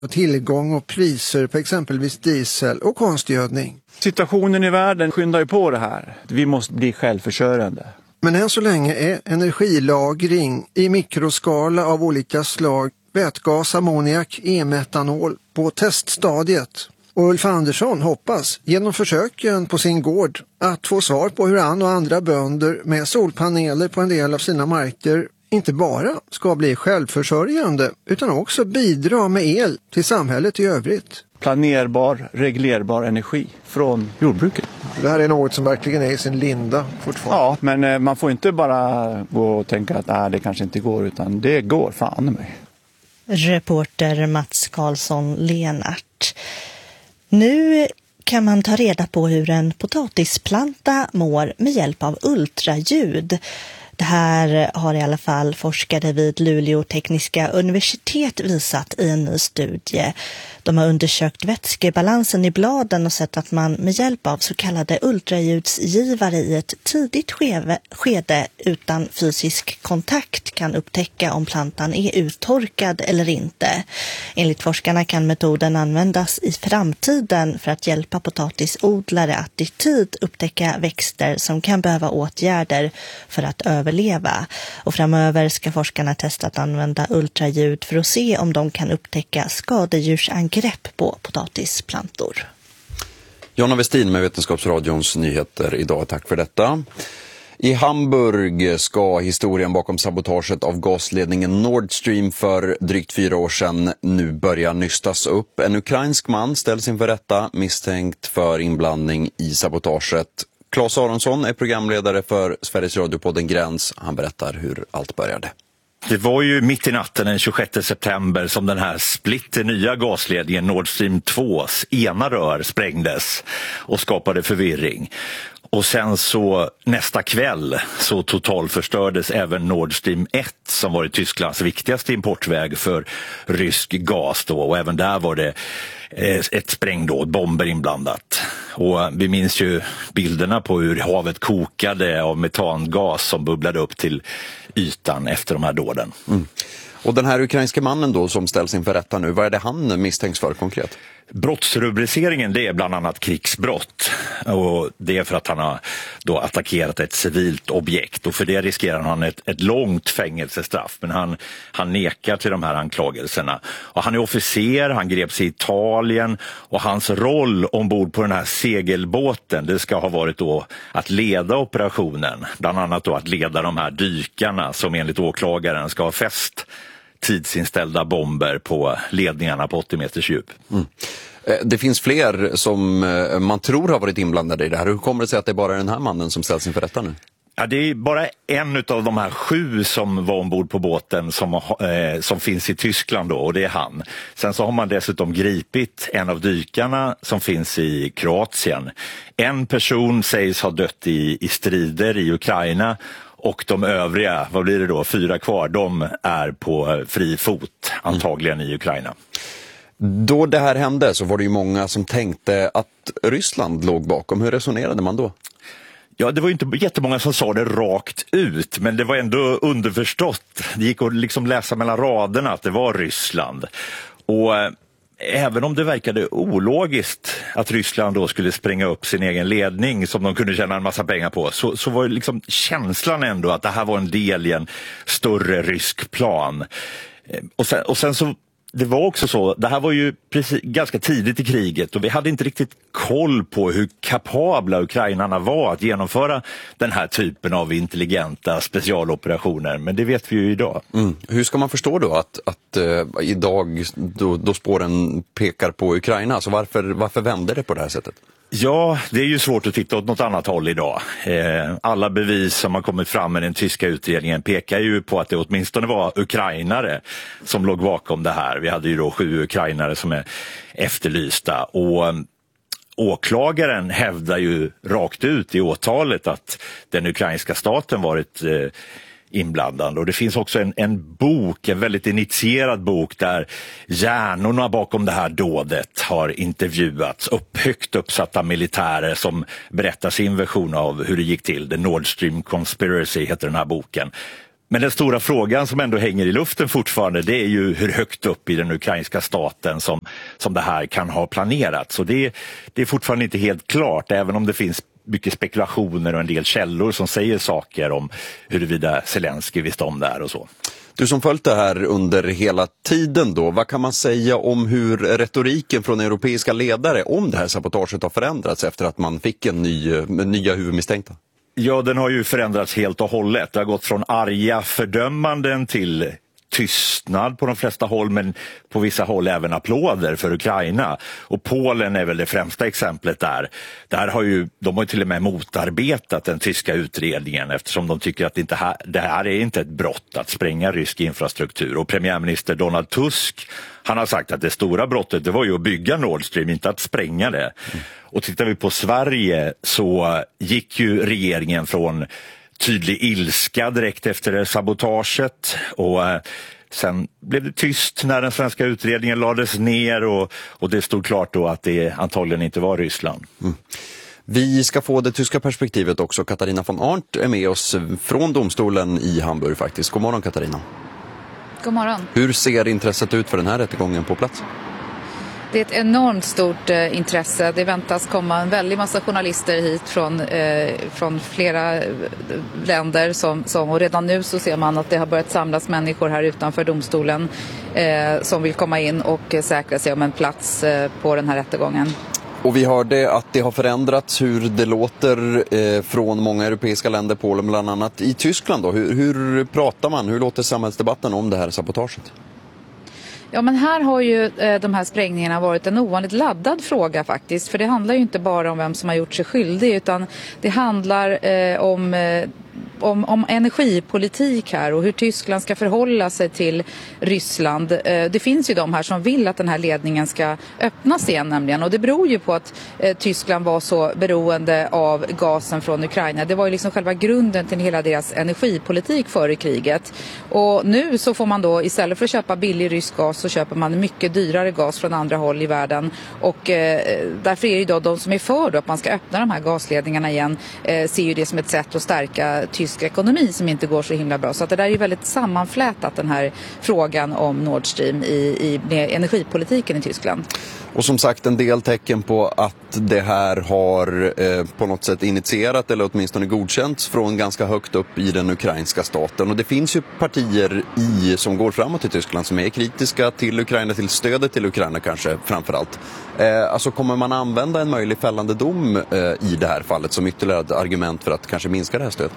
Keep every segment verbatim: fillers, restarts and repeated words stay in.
och tillgång och priser på exempelvis diesel och konstgödning. Situationen i världen skyndar ju på det här. Vi måste bli självförsörjande. Men än så länge är energilagring i mikroskala av olika slag, vätgas, ammoniak, e-metanol på teststadiet. Och Ulf Andersson hoppas genom försöken på sin gård att få svar på hur han och andra bönder med solpaneler på en del av sina marker inte bara ska bli självförsörjande utan också bidra med el till samhället i övrigt. Planerbar, reglerbar energi från jordbruket. Det här är något som verkligen är i sin linda fortfarande. Ja, men eh, man får inte bara gå och tänka att äh, det kanske inte går, utan det går fan mig. Reporter Mats Karlsson Lenart. Nu kan man ta reda på hur en potatisplanta mår med hjälp av ultraljud. Det här har i alla fall forskare vid Luleå tekniska universitet visat i en ny studie. De har undersökt vätskebalansen i bladen och sett att man med hjälp av så kallade ultraljudsgivare i ett tidigt skeve, skede utan fysisk kontakt kan upptäcka om plantan är uttorkad eller inte. Enligt forskarna kan metoden användas i framtiden för att hjälpa potatisodlare att i tid upptäcka växter som kan behöva åtgärder för att överleva. Och framöver ska forskarna testa att använda ultraljud för att se om de kan upptäcka skadedjursangrepp grepp på potatisplantor. Jonna Westin med Vetenskapsradions nyheter idag. Tack för detta. I Hamburg ska historien bakom sabotaget av gasledningen Nord Stream för drygt fyra år sedan nu börja nystas upp. En ukrainsk man ställs inför rätta misstänkt för inblandning i sabotaget. Claes Aronsson är programledare för Sveriges Radio-podden Gräns. Han berättar hur allt började. Det var ju mitt i natten den tjugosjätte september som den här splitter nya gasledningen Nord Stream tvås ena rör sprängdes och skapade förvirring. Och sen så nästa kväll så totalförstördes även Nord Stream ett som var Tysklands viktigaste importväg för rysk gas då. Och även där var det ett sprängdåd, bomber inblandat. Och vi minns ju bilderna på hur havet kokade av metangas som bubblade upp till ytan efter de här dåden. Mm. Och den här ukrainska mannen då som ställs inför rätta nu, vad är det han misstänks för konkret? Brottsrubriceringen det är bland annat krigsbrott och det är för att han har då attackerat ett civilt objekt och för det riskerar han ett, ett långt fängelsestraff, men han, han nekar till de här anklagelserna. Och han är officer, han greps i Italien och hans roll ombord på den här segelbåten det ska ha varit då att leda operationen, bland annat då att leda de här dykarna som enligt åklagaren ska ha fäst tidsinställda bomber på ledningarna på åttio meters djup. Mm. Det finns fler som man tror har varit inblandade i det här. Hur kommer det sig att det är bara den här mannen som ställs inför rätta nu? Ja, det är bara en av de här sju som var ombord på båten som, eh, som finns i Tyskland då, och det är han. Sen så har man dessutom gripit en av dykarna som finns i Kroatien. En person sägs ha dött i, i strider i Ukraina. Och de övriga, vad blir det då, fyra kvar, de är på fri fot, antagligen mm. i Ukraina. Då det här hände så var det ju många som tänkte att Ryssland låg bakom. Hur resonerade man då? Ja, det var ju inte jättemånga som sa det rakt ut, men det var ändå underförstått. Det gick att liksom läsa mellan raderna att det var Ryssland. Och även om det verkade ologiskt att Ryssland då skulle spränga upp sin egen ledning som de kunde tjäna en massa pengar på, så, så var liksom känslan ändå att det här var en del i en större rysk plan. Och sen, och sen så, det var också så, det här var ju precis, ganska tidigt i kriget och vi hade inte riktigt koll på hur kapabla ukrainarna var att genomföra den här typen av intelligenta specialoperationer, men det vet vi ju idag. Mm. Hur ska man förstå då att, att uh, idag då, då spåren pekar på Ukraina, alltså varför, varför vände det på det här sättet? Ja, det är ju svårt att titta åt något annat håll idag. Eh, alla bevis som har kommit fram med den tyska utredningen pekar ju på att det åtminstone var ukrainare som låg bakom det här. Vi hade ju då sju ukrainare som är efterlysta och eh, åklagaren hävdar ju rakt ut i åtalet att den ukrainska staten varit eh, inblandad. Och det finns också en, en bok, en väldigt initierad bok där hjärnorna bakom det här dådet har intervjuats, upp, högt uppsatta militärer som berättar sin version av hur det gick till. The Nord Stream Conspiracy heter den här boken. Men den stora frågan som ändå hänger i luften fortfarande, det är ju hur högt upp i den ukrainska staten som, som det här kan ha planerats. Så det, det är fortfarande inte helt klart, även om det finns mycket spekulationer och en del källor som säger saker om huruvida Zelensky visste om det här och så. Du som följt det här under hela tiden då, vad kan man säga om hur retoriken från europeiska ledare om det här sabotaget har förändrats efter att man fick en ny, nya huvudmisstänkta? Ja, den har ju förändrats helt och hållet. Det har gått från arga fördömanden till tystnad på de flesta håll, men på vissa håll även applåder för Ukraina. Och Polen är väl det främsta exemplet där. Där har ju, de har ju till och med motarbetat den tyska utredningen eftersom de tycker att det, inte här, det här är inte ett brott att spränga rysk infrastruktur. Och premiärminister Donald Tusk, han har sagt att det stora brottet det var ju att bygga Nord Stream, inte att spränga det. Mm. Och tittar vi på Sverige så gick ju regeringen från tydlig ilska direkt efter sabotaget och eh, sen blev det tyst när den svenska utredningen lades ner och, och det stod klart då att det antagligen inte var Ryssland. Mm. Vi ska få det tyska perspektivet också. Katarina von Arndt är med oss från domstolen i Hamburg faktiskt. God morgon Katarina. God morgon. Hur ser intresset ut för den här rättegången på plats? Det är ett enormt stort eh, intresse. Det väntas komma en väldig massa journalister hit från, eh, från flera länder. Som, som, och redan nu så ser man att det har börjat samlas människor här utanför domstolen eh, som vill komma in och eh, säkra sig om en plats eh, på den här rättegången. Och vi hörde att det har förändrats hur det låter eh, från många europeiska länder, Polen bland annat. I Tyskland då, hur, hur pratar man? Hur låter samhällsdebatten om det här sabotaget? Ja, men här har ju eh, de här sprängningarna varit en ovanligt laddad fråga faktiskt. För det handlar ju inte bara om vem som har gjort sig skyldig utan det handlar eh, om... Eh, Om, om energipolitik här och hur Tyskland ska förhålla sig till Ryssland. Det finns ju de här som vill att den här ledningen ska öppnas igen nämligen. Och det beror ju på att eh, Tyskland var så beroende av gasen från Ukraina. Det var ju liksom själva grunden till hela deras energipolitik före kriget. Och nu så får man då istället för att köpa billig rysk gas så köper man mycket dyrare gas från andra håll i världen. Och eh, därför är ju då de som är för då att man ska öppna de här gasledningarna igen eh, ser ju det som ett sätt att stärka tysk ekonomi som inte går så himla bra. Så att det där är ju väldigt sammanflätat den här frågan om Nord Stream i, i med energipolitiken i Tyskland. Och som sagt en del tecken på att det här har eh, på något sätt initierat eller åtminstone godkänts från ganska högt upp i den ukrainska staten. Och det finns ju partier i, som går framåt i Tyskland som är kritiska till Ukraina, till stödet till Ukraina kanske framförallt. Eh, alltså kommer man använda en möjlig fällande dom eh, i det här fallet som ytterligare ett argument för att kanske minska det här stödet?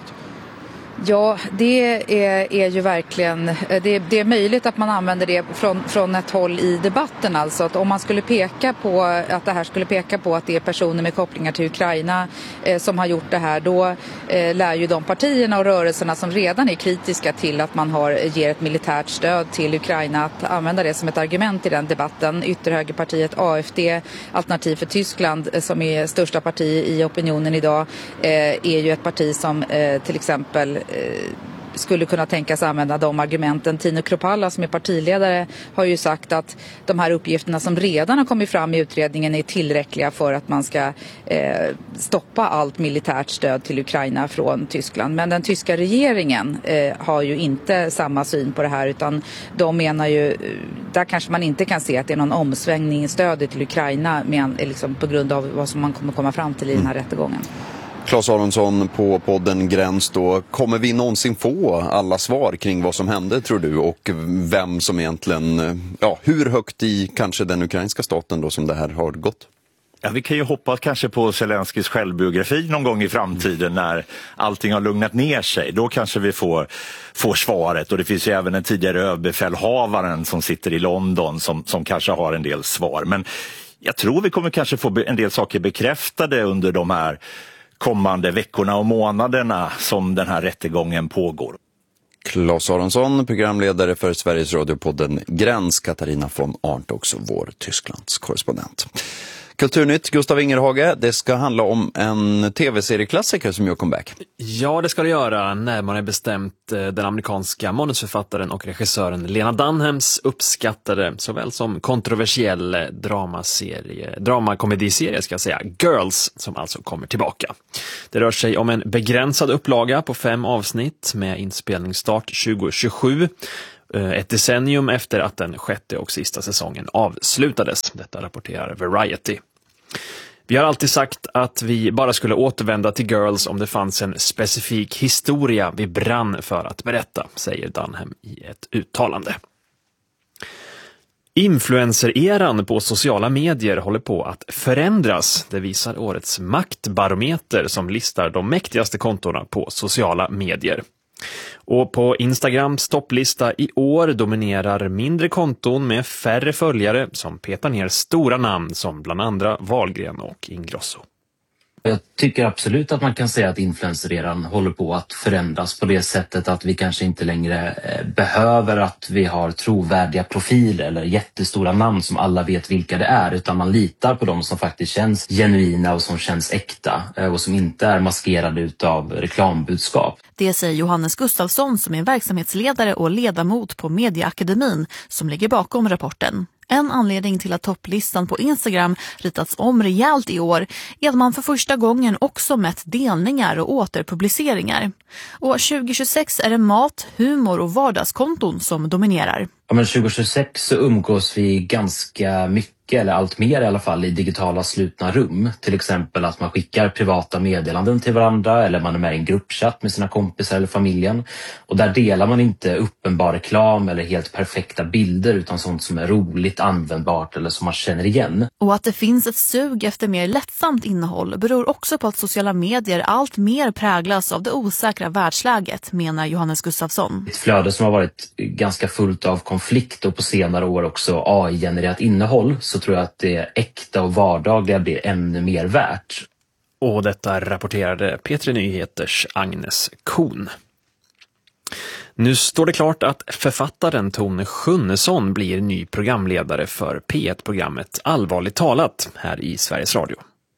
Ja, det är, är ju verkligen, det, det är möjligt att man använder det från, från ett håll i debatten. Alltså att om man skulle peka på att det här skulle peka på att det är personer med kopplingar till Ukraina eh, som har gjort det här, då eh, lär ju de partierna och rörelserna som redan är kritiska till att man har, ger ett militärt stöd till Ukraina att använda det som ett argument i den debatten. Ytterhögerpartiet A F D, Alternativ för Tyskland, eh, som är största parti i opinionen idag, eh, är ju ett parti som eh, till exempel skulle kunna tänkas använda de argumenten. Tino Kropalla som är partiledare har ju sagt att de här uppgifterna som redan har kommit fram i utredningen är tillräckliga för att man ska eh, stoppa allt militärt stöd till Ukraina från Tyskland. Men den tyska regeringen eh, har ju inte samma syn på det här utan de menar ju, där kanske man inte kan se att det är någon omsvängning i stödet till Ukraina men, liksom, på grund av vad som man kommer komma fram till i den här rättegången. Claes Aronsson på podden Gräns då. Kommer vi någonsin få alla svar kring vad som hände tror du och vem som egentligen, ja hur högt i kanske den ukrainska staten då som det här har gått? Ja, vi kan ju hoppas kanske på Zelenskys självbiografi någon gång i framtiden när allting har lugnat ner sig. Då kanske vi får, får svaret och det finns ju även en tidigare överbefälhavaren som sitter i London som, som kanske har en del svar. Men jag tror vi kommer kanske få en del saker bekräftade under de här kommande veckorna och månaderna som den här rättegången pågår. Claes Aronsson, programledare för Sveriges Radio-podden Gräns, Katarina von Arndt också vår Tysklands korrespondent. Kulturnytt, Gustav Ingerhage. Det ska handla om en tv-serieklassiker som gör comeback. Ja, det ska det göra. Närmare bestämt den amerikanska manusförfattaren och regissören Lena Dunhams uppskattade såväl som kontroversiell dramaserie, dramakomediserie ska jag säga, Girls, som alltså kommer tillbaka. Det rör sig om en begränsad upplaga på fem avsnitt med inspelningsstart tjugo tjugosju. Ett decennium efter att den sjätte och sista säsongen avslutades. Detta rapporterar Variety. Vi har alltid sagt att vi bara skulle återvända till Girls om det fanns en specifik historia vi brann för att berätta, säger Dunham i ett uttalande. Influencer-eran på sociala medier håller på att förändras. Det visar årets maktbarometer som listar de mäktigaste kontorna på sociala medier. Och på Instagrams topplista i år dominerar mindre konton med färre följare som petar ner stora namn som bland andra Wahlgren och Ingrosso. Jag tycker absolut att man kan säga att influencereran håller på att förändras på det sättet att vi kanske inte längre behöver att vi har trovärdiga profiler eller jättestora namn som alla vet vilka det är, utan man litar på dem som faktiskt känns genuina och som känns äkta och som inte är maskerade utav reklambudskap. Det säger Johannes Gustafsson som är verksamhetsledare och ledamot på Mediaakademin som ligger bakom rapporten. En anledning till att topplistan på Instagram ritats om rejält i år är att man för första gången också mätt delningar och återpubliceringar. Och tjugo tjugosex är det mat, humor och vardagskonton som dominerar. Ja, men tjugo tjugosex så umgås vi ganska mycket, eller allt mer i alla fall, i digitala slutna rum. Till exempel att man skickar privata meddelanden till varandra eller man är med i en gruppchatt med sina kompisar eller familjen. Och där delar man inte uppenbar reklam eller helt perfekta bilder utan sånt som är roligt, användbart eller som man känner igen. Och att det finns ett sug efter mer lättsamt innehåll beror också på att sociala medier allt mer präglas av det osäkra världsläget, menar Johannes Gustafsson. Ett flöde som har varit ganska fullt av konflikt och på senare år också A I-genererat innehåll, så tror jag att det äkta och vardagliga blir ännu mer värt. Och detta rapporterade P tre Nyheters Agnes Kohn. Nu står det klart att författaren Tone Schunnesson blir ny programledare för P ett-programmet Allvarligt talat här i Sveriges Radio.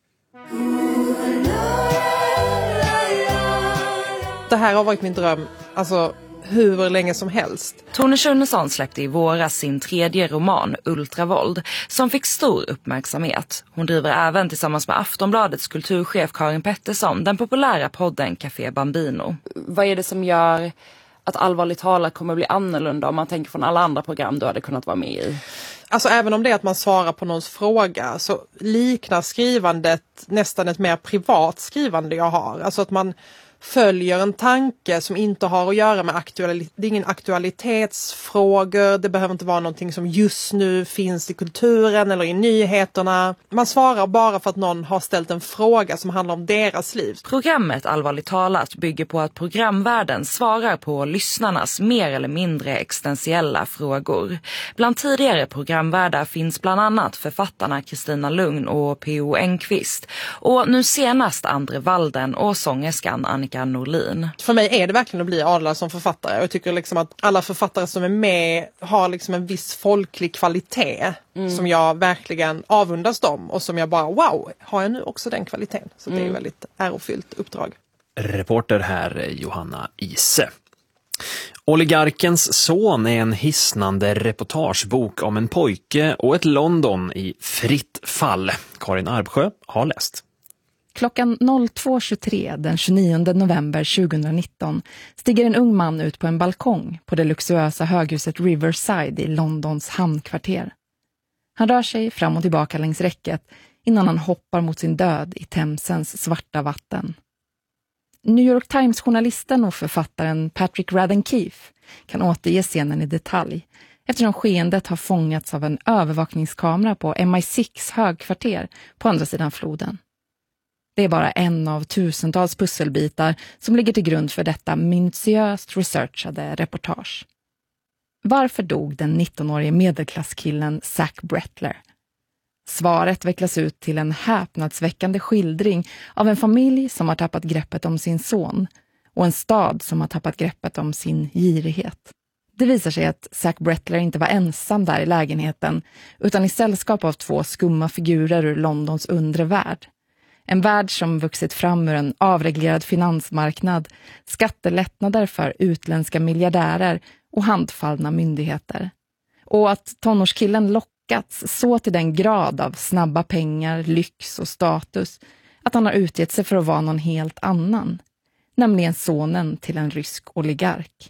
Det här har varit min dröm, alltså hur länge som helst. Tone Schunnesson släppte i våras sin tredje roman Ultravåld som fick stor uppmärksamhet. Hon driver även tillsammans med Aftonbladets kulturchef Karin Pettersson den populära podden Café Bambino. Vad är det som gör att Allvarligt talat kommer bli annorlunda om man tänker från alla andra program du hade kunnat vara med i? Alltså även om det är att man svarar på någons fråga så liknar skrivandet nästan ett mer privat skrivande jag har. Alltså att man följer en tanke som inte har att göra med aktualitet. Det är ingen aktualitetsfrågor. Det behöver inte vara någonting som just nu finns i kulturen eller i nyheterna. Man svarar bara för att någon har ställt en fråga som handlar om deras liv. Programmet Allvarligt talat bygger på att programvärlden svarar på lyssnarnas mer eller mindre existentiella frågor. Bland tidigare programvärdar finns bland annat författarna Kristina Lugn och P O Enquist. Och nu senast Andre Walden och sångerskan Annika Norlin. För mig är det verkligen att bli adlad som författare. Jag tycker liksom att alla författare som är med har liksom en viss folklig kvalitet mm. som jag verkligen avundas dem och som jag bara, wow, har jag nu också den kvaliteten? Så mm. det är väldigt ärofyllt uppdrag. Reporter här Johanna Ise. Oligarkens son är en hisnande reportagebok om en pojke och ett London i fritt fall. Karin Arbsjö har läst. Klockan två tjugotre den tjugonionde november tjugonitton stiger en ung man ut på en balkong på det luxuösa höghuset Riverside i Londons hamnkvarter. Han rör sig fram och tillbaka längs räcket innan han hoppar mot sin död i Themsens svarta vatten. New York Times-journalisten och författaren Patrick Radden Keefe kan återge scenen i detalj eftersom skeendet har fångats av en övervakningskamera på M I sex högkvarter på andra sidan floden. Det är bara en av tusentals pusselbitar som ligger till grund för detta minutiöst researchade reportage. Varför dog den nittonårige medelklasskillen Zach Brettler? Svaret vecklas ut till en häpnadsväckande skildring av en familj som har tappat greppet om sin son och en stad som har tappat greppet om sin girighet. Det visar sig att Zach Brettler inte var ensam där i lägenheten utan i sällskap av två skumma figurer ur Londons undre värld. En värld som vuxit fram ur en avreglerad finansmarknad, skattelättnader för utländska miljardärer och handfallna myndigheter. Och att tonårskillen lockats så till den grad av snabba pengar, lyx och status att han har utgett sig för att vara någon helt annan, nämligen sonen till en rysk oligark.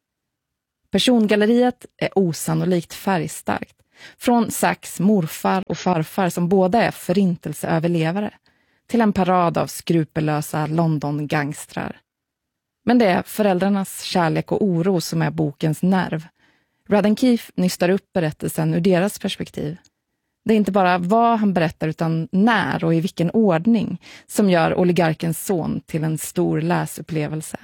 Persongalleriet är osannolikt färgstarkt, från Zachs morfar och farfar som båda är förintelseöverlevare, till en parad av skrupellösa London-gangstrar. Men det är föräldrarnas kärlek och oro som är bokens nerv. Radden Keefe nystar upp berättelsen ur deras perspektiv. Det är inte bara vad han berättar utan när och i vilken ordning som gör oligarkens son till en stor läsupplevelse.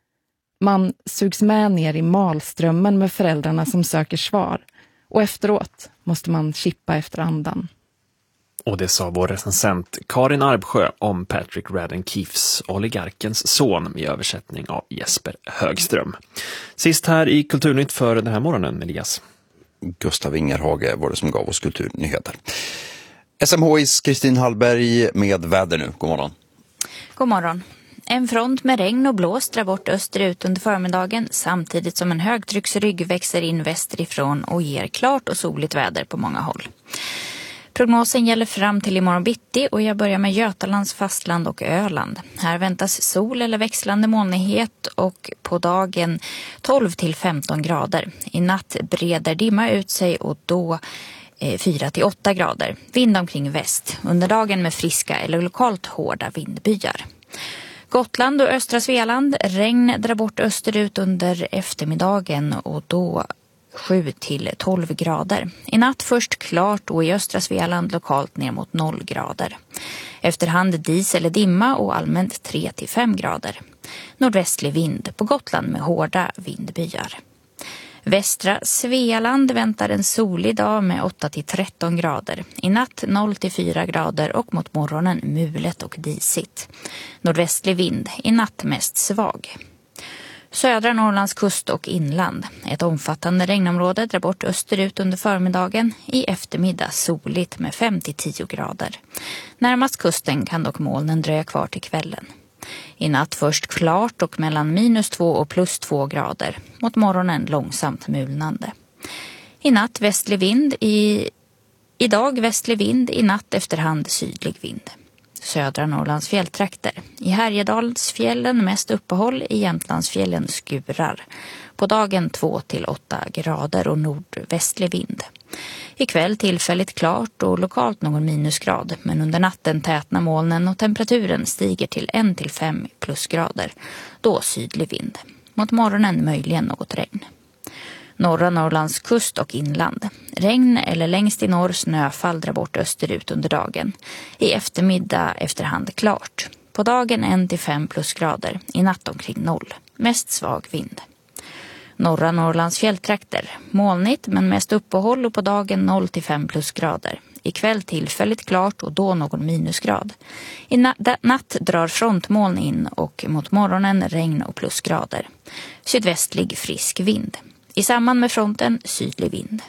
Man sugs med ner i malströmmen med föräldrarna som söker svar och efteråt måste man chippa efter andan. Och det sa vår recensent Karin Arbsjö om Patrick Radden Keefes Oligarkens son i översättning av Jesper Högström. Sist här i Kulturnytt för den här morgonen, Elias. Gustav Ingerhage var det som gav oss kulturnyheter. S M H I's Kristin Hallberg med väder nu. God morgon. God morgon. En front med regn och blåst drar bort österut under förmiddagen samtidigt som en högtrycksrygg växer in västerifrån och ger klart och soligt väder på många håll. Prognosen gäller fram till imorgon bitti och jag börjar med Götalands fastland och Öland. Här väntas sol eller växlande molnighet och på dagen tolv till femton grader. I natt breder dimma ut sig och då eh, fyra till åtta grader. Vind omkring väst. Under dagen med friska eller lokalt hårda vindbyar. Gotland och östra Svealand, regn drar bort österut under eftermiddagen och då sju till tolv grader. I natt först klart och i östra Svealand lokalt ner mot noll grader. Efterhand dis eller dimma och allmänt tre till fem grader. Nordvästlig vind på Gotland med hårda vindbyar. Västra Svealand väntar en solig dag med åtta till tretton grader. I natt noll till fyra grader och mot morgonen mulet och disigt. Nordvästlig vind, i natt mest svag. Södra Norrlands kust och inland. Ett omfattande regnområde drar bort österut under förmiddagen. I eftermiddag soligt med fem till tio grader. Närmast kusten kan dock molnen dröja kvar till kvällen. I natt först klart och mellan minus två och plus två grader. Mot morgonen långsamt mulnande. I natt västlig vind. I, idag västlig vind. I natt efterhand sydlig vind. Södra Norrlands fjälltrakter. I Härjedalsfjällen mest uppehåll, i Jämtlandsfjällen skurar. På dagen två till åtta grader och nordvästlig vind. Ikväll tillfälligt klart och lokalt någon minusgrad, men under natten tätnar molnen och temperaturen stiger till en till fem plusgrader. Då sydlig vind. Mot morgonen möjligen något regn. Norra Norrlands kust och inland. Regn eller längst i norr snöfall drar bort österut under dagen. I eftermiddag efterhand klart. På dagen en till fem plusgrader. I natt omkring noll. Mest svag vind. Norra Norrlands fjälltrakter. Molnigt men mest uppehåll och på dagen noll till fem plusgrader. Ikväll tillfälligt klart och då någon minusgrad. I na- natt drar frontmoln in och mot morgonen regn och plusgrader. Sydvästlig frisk vind. I samband med fronten sydlig vind.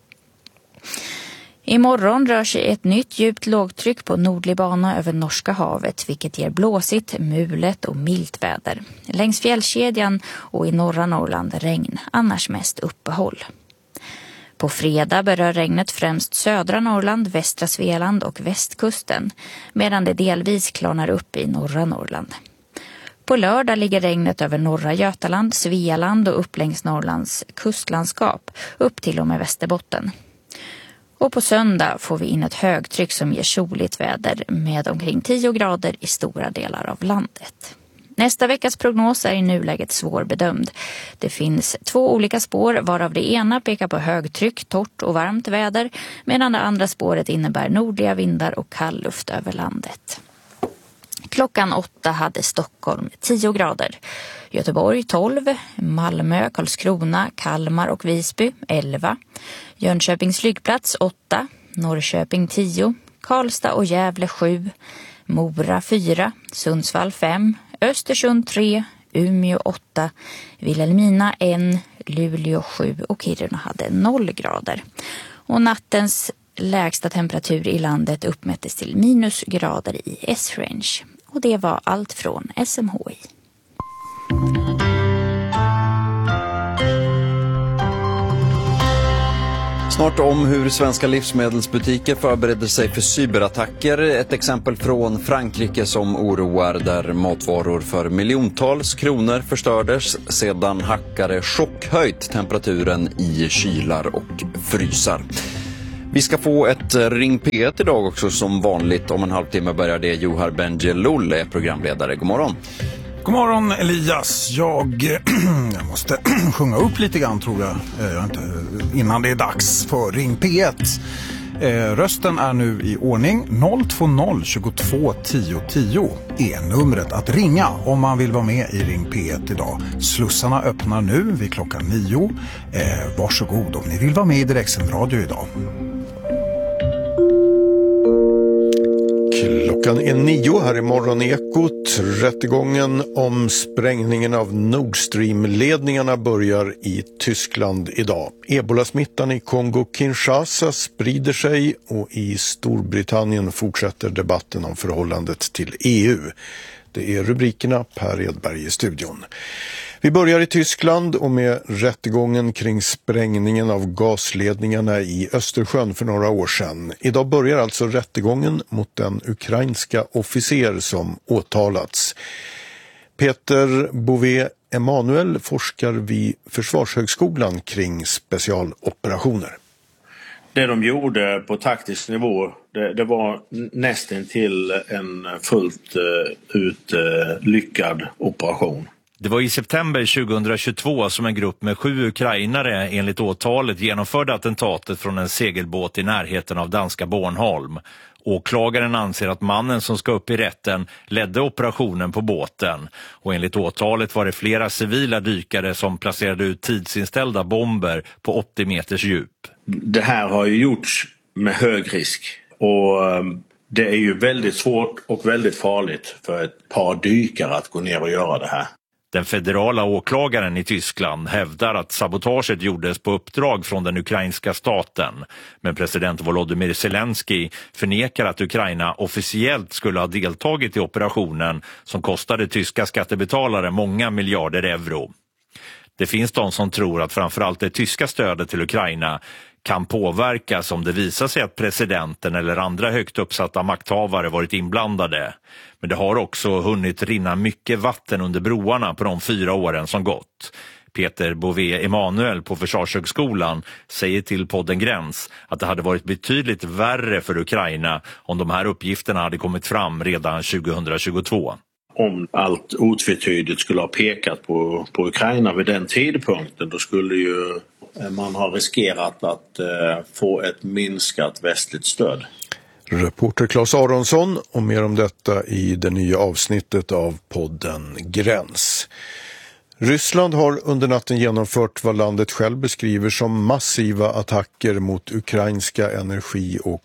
Imorgon rör sig ett nytt djupt lågtryck på nordlig bana över Norska havet, vilket ger blåsigt, mulet och milt väder. Längs fjällkedjan och i norra Norrland regn, annars mest uppehåll. På fredag berör regnet främst södra Norrland, västra Svealand och västkusten, medan det delvis klarnar upp i norra Norrland. På lördag ligger regnet över norra Götaland, Svealand och upp längs Norrlands kustlandskap, upp till och med Västerbotten. Och på söndag får vi in ett högtryck som ger soligt väder med omkring tio grader i stora delar av landet. Nästa veckas prognos är i nuläget svårbedömd. Det finns två olika spår varav det ena pekar på högtryck, torrt och varmt väder, medan det andra spåret innebär nordliga vindar och kall luft över landet. Klockan åtta hade Stockholm tio grader, Göteborg tolv, Malmö, Karlskrona, Kalmar och Visby elva, Jönköpings flygplats åtta, Norrköping tio, Karlstad och Gävle sju, Mora fyra, Sundsvall fem, Östersund tre, Umeå åtta, Vilhelmina ett, Luleå sju och Kiruna hade noll grader. Och nattens lägsta temperatur i landet uppmättes till minusgrader i S-range. Och det var allt från S M H I. Snart om hur svenska livsmedelsbutiker förbereder sig för cyberattacker. Ett exempel från Frankrike som oroar, där matvaror för miljontals kronor förstördes sedan hackare chockhöjt temperaturen i kylar och frysar. Vi ska få ett Ring P ett idag också som vanligt. Om en halvtimme börjar det. Johar Bendjelloul är programledare. God morgon. God morgon Elias, jag, jag måste sjunga upp lite grann tror jag, innan det är dags för Ring P ett. Rösten är nu i ordning. Noll två noll tjugotvå tio tio är numret att ringa om man vill vara med i Ring P ett idag. Slussarna öppnar nu vid klockan nio. Eh, varsågod om ni vill vara med i direktsänd idag. Klockan är nio här i Morgonekot. Rättegången om sprängningen av Nord Stream-ledningarna börjar i Tyskland idag. Ebolasmittan i Kongo-Kinshasa sprider sig och i Storbritannien fortsätter debatten om förhållandet till E U. Det är rubrikerna, Per Edberg i studion. Vi börjar i Tyskland och med rättegången kring sprängningen av gasledningarna i Östersjön för några år sedan. Idag börjar alltså rättegången mot den ukrainska officer som åtalats. Peter Bouvet Emanuel forskar vid Försvarshögskolan kring specialoperationer. Det de gjorde på taktisk nivå, det, det var nästan till en fullt uh, ut uh, lyckad operation. Det var i september tjugohundratjugotvå som en grupp med sju ukrainare enligt åtalet genomförde attentatet från en segelbåt i närheten av danska Bornholm. Åklagaren anser att mannen som ska upp i rätten ledde operationen på båten. Och enligt åtalet var det flera civila dykare som placerade ut tidsinställda bomber på åttio meters djup. Det här har ju gjorts med hög risk. Och det är ju väldigt svårt och väldigt farligt för ett par dykare att gå ner och göra det här. Den federala åklagaren i Tyskland hävdar att sabotaget gjordes på uppdrag från den ukrainska staten. Men president Volodymyr Zelensky förnekar att Ukraina officiellt skulle ha deltagit i operationen som kostade tyska skattebetalare många miljarder euro. Det finns de som tror att framförallt det tyska stödet till Ukraina kan påverkas om det visar sig att presidenten eller andra högt uppsatta makthavare varit inblandade. Men det har också hunnit rinna mycket vatten under broarna på de fyra åren som gått. Peter Bouvet Emanuel på Försvarshögskolan säger till podden Gräns att det hade varit betydligt värre för Ukraina om de här uppgifterna hade kommit fram redan tjugohundratjugotvå. Om allt otvetydigt skulle ha pekat på, på Ukraina vid den tidpunkten, då skulle ju man ha riskerat att eh, få ett minskat västligt stöd. Reporter Claes Aronsson och mer om detta i det nya avsnittet av podden Gräns. Ryssland har under natten genomfört vad landet själv beskriver som massiva attacker mot ukrainska energi- och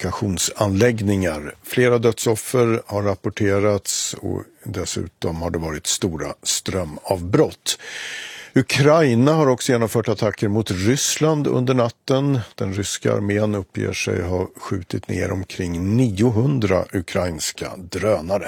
kommunikationsanläggningar. Flera dödsoffer har rapporterats och dessutom har det varit stora strömavbrott. Ukraina har också genomfört attacker mot Ryssland under natten. Den ryska armén uppger sig ha skjutit ner omkring niohundra ukrainska drönare.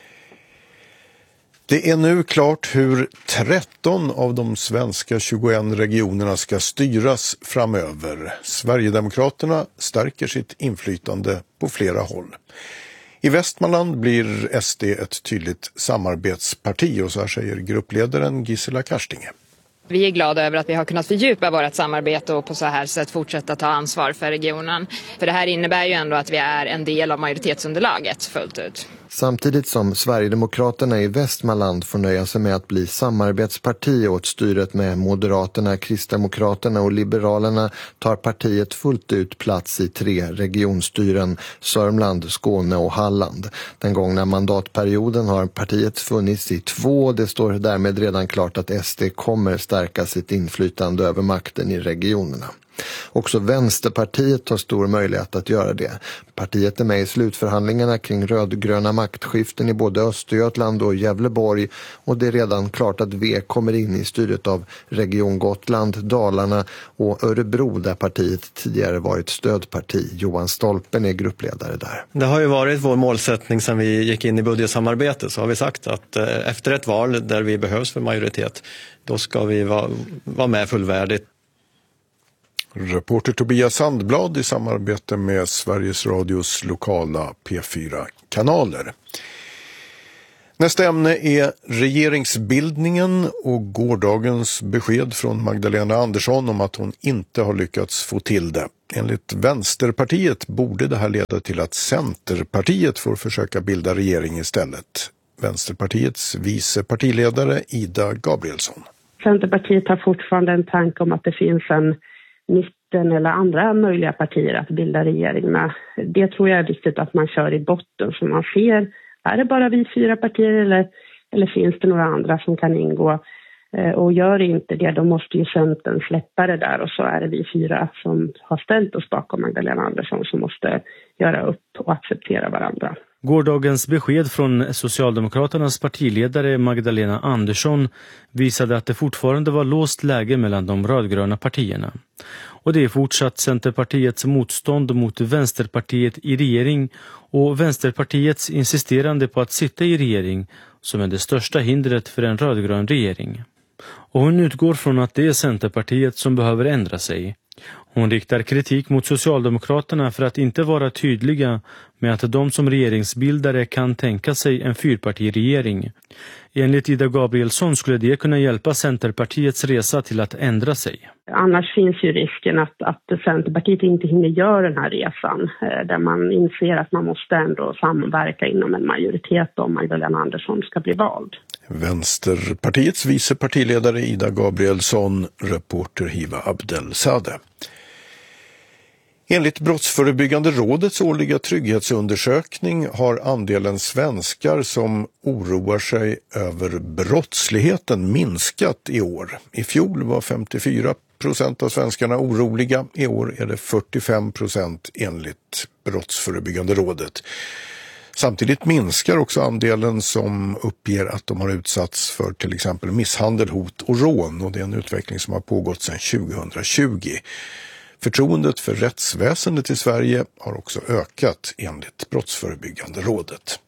Det är nu klart hur tretton av de svenska tjugoett regionerna ska styras framöver. Sverigedemokraterna stärker sitt inflytande på flera håll. I Västmanland blir S D ett tydligt samarbetsparti och så här säger gruppledaren Gisela Karstinge. Vi är glada över att vi har kunnat fördjupa vårt samarbete och på så här sätt fortsätta ta ansvar för regionen. För det här innebär ju ändå att vi är en del av majoritetsunderlaget fullt ut. Samtidigt som Sverigedemokraterna i Västmanland får nöja sig med att bli samarbetsparti åt styret med Moderaterna, Kristdemokraterna och Liberalerna tar partiet fullt ut plats i tre regionstyren, Sörmland, Skåne och Halland. Den gångna mandatperioden har partiet funnits i två. Det står därmed redan klart att S D kommer stärka sitt inflytande över makten i regionerna. Också Vänsterpartiet har stor möjlighet att göra det. Partiet är med i slutförhandlingarna kring rödgröna maktskiften i både Östergötland och Gävleborg och det är redan klart att V kommer in i styret av Region Gotland, Dalarna och Örebro där partiet tidigare varit stödparti. Johan Stolpen är gruppledare där. Det har ju varit vår målsättning sedan vi gick in i budgetsamarbetet, så har vi sagt att eh, efter ett val där vi behövs för majoritet, då ska vi vara, vara med fullvärdigt. Reporter Tobias Sandblad i samarbete med Sveriges Radios lokala P fyra-kanaler. Nästa ämne är regeringsbildningen och gårdagens besked från Magdalena Andersson om att hon inte har lyckats få till det. Enligt Vänsterpartiet borde det här leda till att Centerpartiet får försöka bilda regering istället. Vänsterpartiets vice partiledare Ida Gabrielsson. Centerpartiet har fortfarande en tanke om att det finns en mitten eller andra möjliga partier att bilda regering med. Det tror jag är viktigt att man kör i botten så man ser, är det bara vi fyra partier eller, eller finns det några andra som kan ingå? Och gör inte det, då måste ju Centern släppa det där och så är det vi fyra som har ställt oss bakom Magdalena Andersson som måste göra upp och acceptera varandra. Gårdagens besked från Socialdemokraternas partiledare Magdalena Andersson visade att det fortfarande var låst läge mellan de rödgröna partierna. Och det är fortsatt Centerpartiets motstånd mot Vänsterpartiet i regering och Vänsterpartiets insisterande på att sitta i regering som är det största hindret för en rödgrön regering. Och hon utgår från att det är Centerpartiet som behöver ändra sig. Hon riktar kritik mot Socialdemokraterna för att inte vara tydliga med att de som regeringsbildare kan tänka sig en fyrpartiregering. Enligt Ida Gabrielsson skulle det kunna hjälpa Centerpartiets resa till att ändra sig. Annars finns ju risken att, att Centerpartiet inte hinner göra den här resan där man inser att man måste ändå samverka inom en majoritet om Magdalena Andersson ska bli vald. Vänsterpartiets vice partiledare Ida Gabrielsson, reporter Hiva Abdelsade. Enligt Brottsförebyggande rådets årliga trygghetsundersökning har andelen svenskar som oroar sig över brottsligheten minskat i år. I fjol var femtiofyra procent av svenskarna oroliga, i år är det fyrtiofem procent enligt Brottsförebyggande rådet. Samtidigt minskar också andelen som uppger att de har utsatts för till exempel misshandel, hot och rån och det är en utveckling som har pågått sedan tjugohundratjugo. Förtroendet för rättsväsendet i Sverige har också ökat enligt Brottsförebyggande rådet.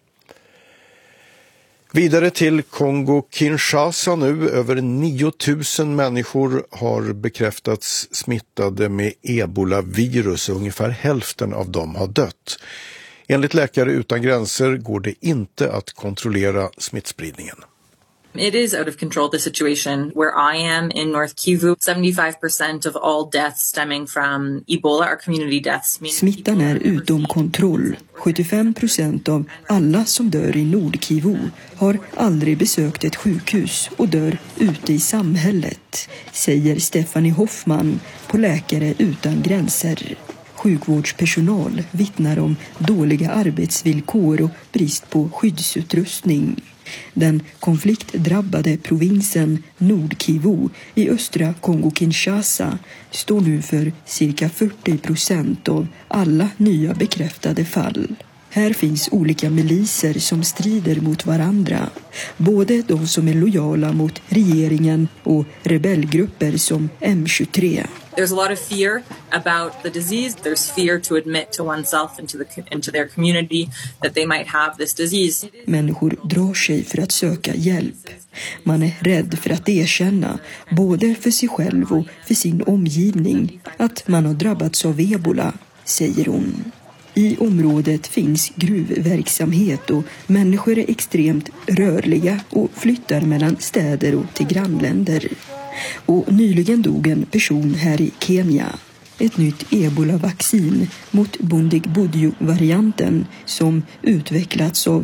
Vidare till Kongo-Kinshasa nu. Över nio tusen människor har bekräftats smittade med ebola-virus och ungefär hälften av dem har dött. Enligt Läkare utan gränser går det inte att kontrollera smittspridningen. It is out of control, the situation where I am in North Kivu. seventy-five percent of all deaths stemming from Ebola are community deaths. Smittan är utom kontroll. sjuttiofem procent av alla som dör i Nordkivu har aldrig besökt ett sjukhus och dör ute i samhället, säger Stephanie Hoffman på Läkare utan gränser. Sjukvårdspersonal vittnar om dåliga arbetsvillkor och brist på skyddsutrustning. Den konfliktdrabbade provinsen Nordkivu i östra Kongo-Kinshasa står nu för cirka fyrtio procent av alla nya bekräftade fall. Här finns olika miliser som strider mot varandra. Både de som är lojala mot regeringen och rebellgrupper som M tjugotre. There's a lot of fear about the disease. There's fear to admit to oneself and to, the, and to their community that they might have this disease. Människor drar sig för att söka hjälp. Man är rädd för att erkänna, både för sig själv och för sin omgivning, att man har drabbats av ebola, säger hon. I området finns gruvverksamhet och människor är extremt rörliga och flyttar mellan städer och till grannländer. Och nyligen dog en person här i Kenya. Ett nytt ebola-vaccin mot Bundibugyo-varianten som utvecklats av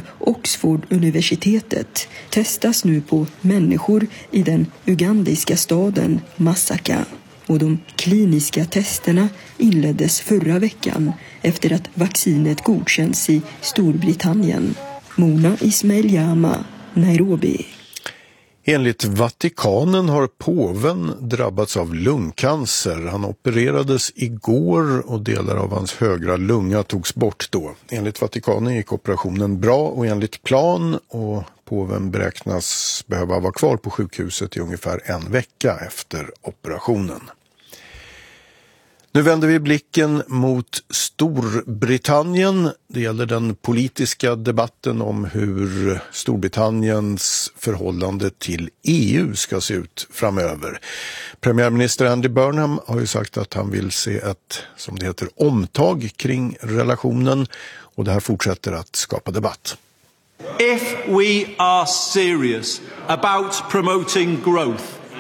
Oxford-universitetet testas nu på människor i den ugandiska staden Masaka. Och de kliniska testerna inleddes förra veckan efter att vaccinet godkänns i Storbritannien. Mona Ismail Jama, Nairobi. Enligt Vatikanen har påven drabbats av lungcancer. Han opererades igår och delar av hans högra lunga togs bort då. Enligt Vatikanen gick operationen bra och enligt plan, och påven beräknas behöva vara kvar på sjukhuset i ungefär en vecka efter operationen. Nu vänder vi blicken mot Storbritannien. Det gäller den politiska debatten om hur Storbritanniens förhållande till E U ska se ut framöver. Premiärminister Andy Burnham har ju sagt att han vill se ett, som det heter, omtag kring relationen, och det här fortsätter att skapa debatt. If we are serious about promoting growth,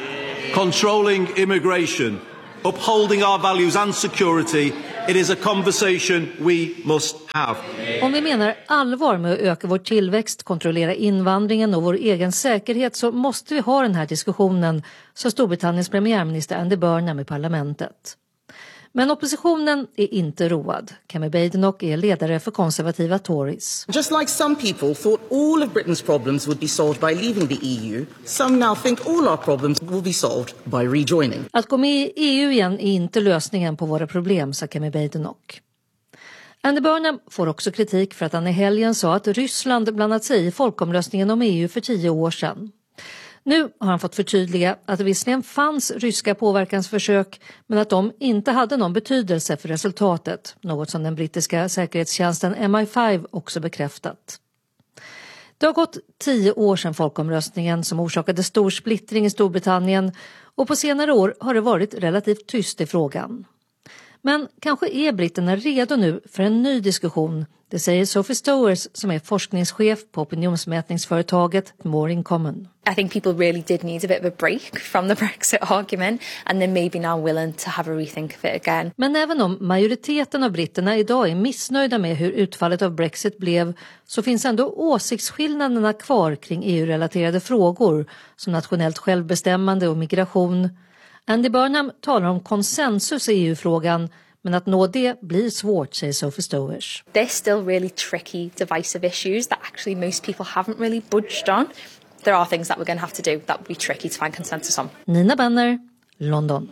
controlling immigration, upholding our values and security, it is a conversation we must have. Om vi menar allvar med att öka vår tillväxt, kontrollera invandringen och vår egen säkerhet, så måste vi ha den här diskussionen, sa Storbritanniens premiärminister Andy Burnham i parlamentet. Men oppositionen är inte road. Kemi Badenoch är ledare för konservativa Tories. Just like some people thought all of Britain's problems would be solved by leaving the E U, some now think all our problems will be solved by rejoining. Att gå med i E U igen är inte lösningen på våra problem, sa Kemi Badenoch. Andy Burnham får också kritik för att han i helgen sa att Ryssland blandat sig i folkomröstningen om E U för tio år sedan. Nu har han fått förtydliga att det visserligen fanns ryska påverkansförsök, men att de inte hade någon betydelse för resultatet, något som den brittiska säkerhetstjänsten M I fem också bekräftat. Det har gått tio år sedan folkomröstningen som orsakade stor splittring i Storbritannien, och på senare år har det varit relativt tyst i frågan. Men kanske är britterna redo nu för en ny diskussion. Det säger Sophie Stowers som är forskningschef på opinionsmätningsföretaget More in Common. I think people really did need a bit of a break from the Brexit argument, and they're maybe now willing to have a rethink of it again. Men även om majoriteten av britterna idag är missnöjda med hur utfallet av Brexit blev, så finns ändå åsiktsskillnaderna kvar kring E U-relaterade frågor som nationellt självbestämmande och migration. Andy Burnham talar om konsensus i E U-frågan, men att nå det blir svårt, säger Sophie Stowers. They're still really tricky, divisive issues that actually most people haven't really budged on. There are things that we're going to have to do that would be tricky to find consensus on. Nina Benner, London.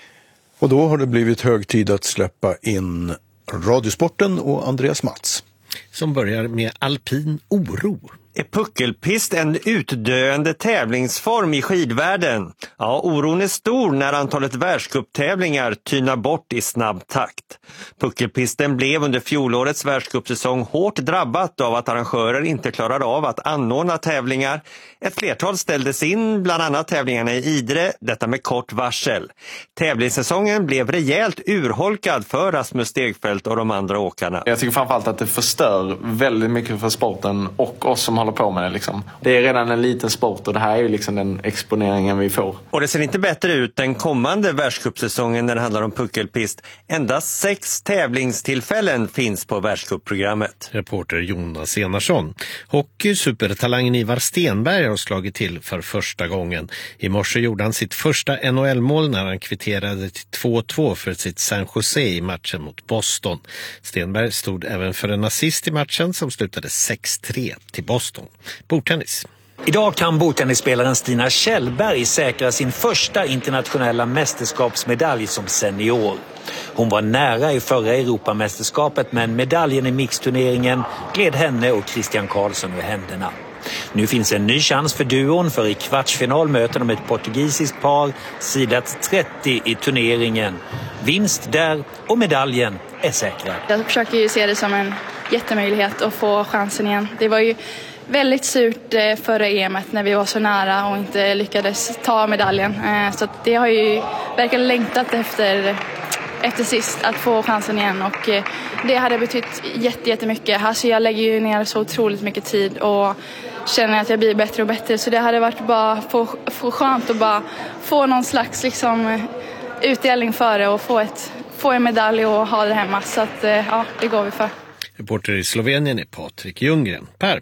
Och då har det blivit hög tid att släppa in Radiosporten och Andreas Mats. Som börjar med alpin oro. Är puckelpist en utdöende tävlingsform i skidvärlden? Ja, oron är stor när antalet världscuptävlingar tynar bort i snabb takt. Puckelpisten blev under fjolårets världscupsäsong hårt drabbat av att arrangörer inte klarade av att anordna tävlingar. Ett flertal ställdes in, bland annat tävlingarna i Idre, detta med kort varsel. Tävlingssäsongen blev rejält urholkad för Rasmus Stegfeldt och de andra åkarna. Jag tycker framförallt att det förstör väldigt mycket för sporten och oss som håller på med det. Liksom. Det är redan en liten sport och det här är ju liksom den exponeringen vi får. Och det ser inte bättre ut den kommande världscupsäsongen när det handlar om puckelpist. Endast sex tävlingstillfällen finns på världscupprogrammet. Reporter Jonas Enarsson. Hockey-supertalangen Ivar Stenberg har slagit till för första gången. I morse gjorde han sitt första N H L-mål när han kvitterade till två två för sitt San Jose i matchen mot Boston. Stenberg stod även för en assist i matchen som slutade sex tre till Boston. Bordtennis. Idag kan bordtennisspelaren Stina Kjellberg säkra sin första internationella mästerskapsmedalj som senior. Hon var nära i förra Europamästerskapet, men medaljen i mixturneringen gled henne och Christian Karlsson ur händerna. Nu finns en ny chans för duon, för i kvartsfinal möter de ett portugisiskt par, sidat trettio i turneringen. Vinst där och medaljen är säkrad. Jag försöker ju se det som en jättemöjlighet att få chansen igen. Det var ju väldigt surt förra E M:et när vi var så nära och inte lyckades ta medaljen. Så det har ju verkligen längtat efter, efter sist att få chansen igen, och det hade betytt jättemycket. Alltså jag lägger ju ner så otroligt mycket tid och känner att jag blir bättre och bättre, så det hade varit bara få, få skönt att bara få någon slags liksom utdelning för det och få, ett, få en medalj och ha det hemma. Så att ja, det går vi för. Reporter i Slovenien är Patrik Ljunggren. Per.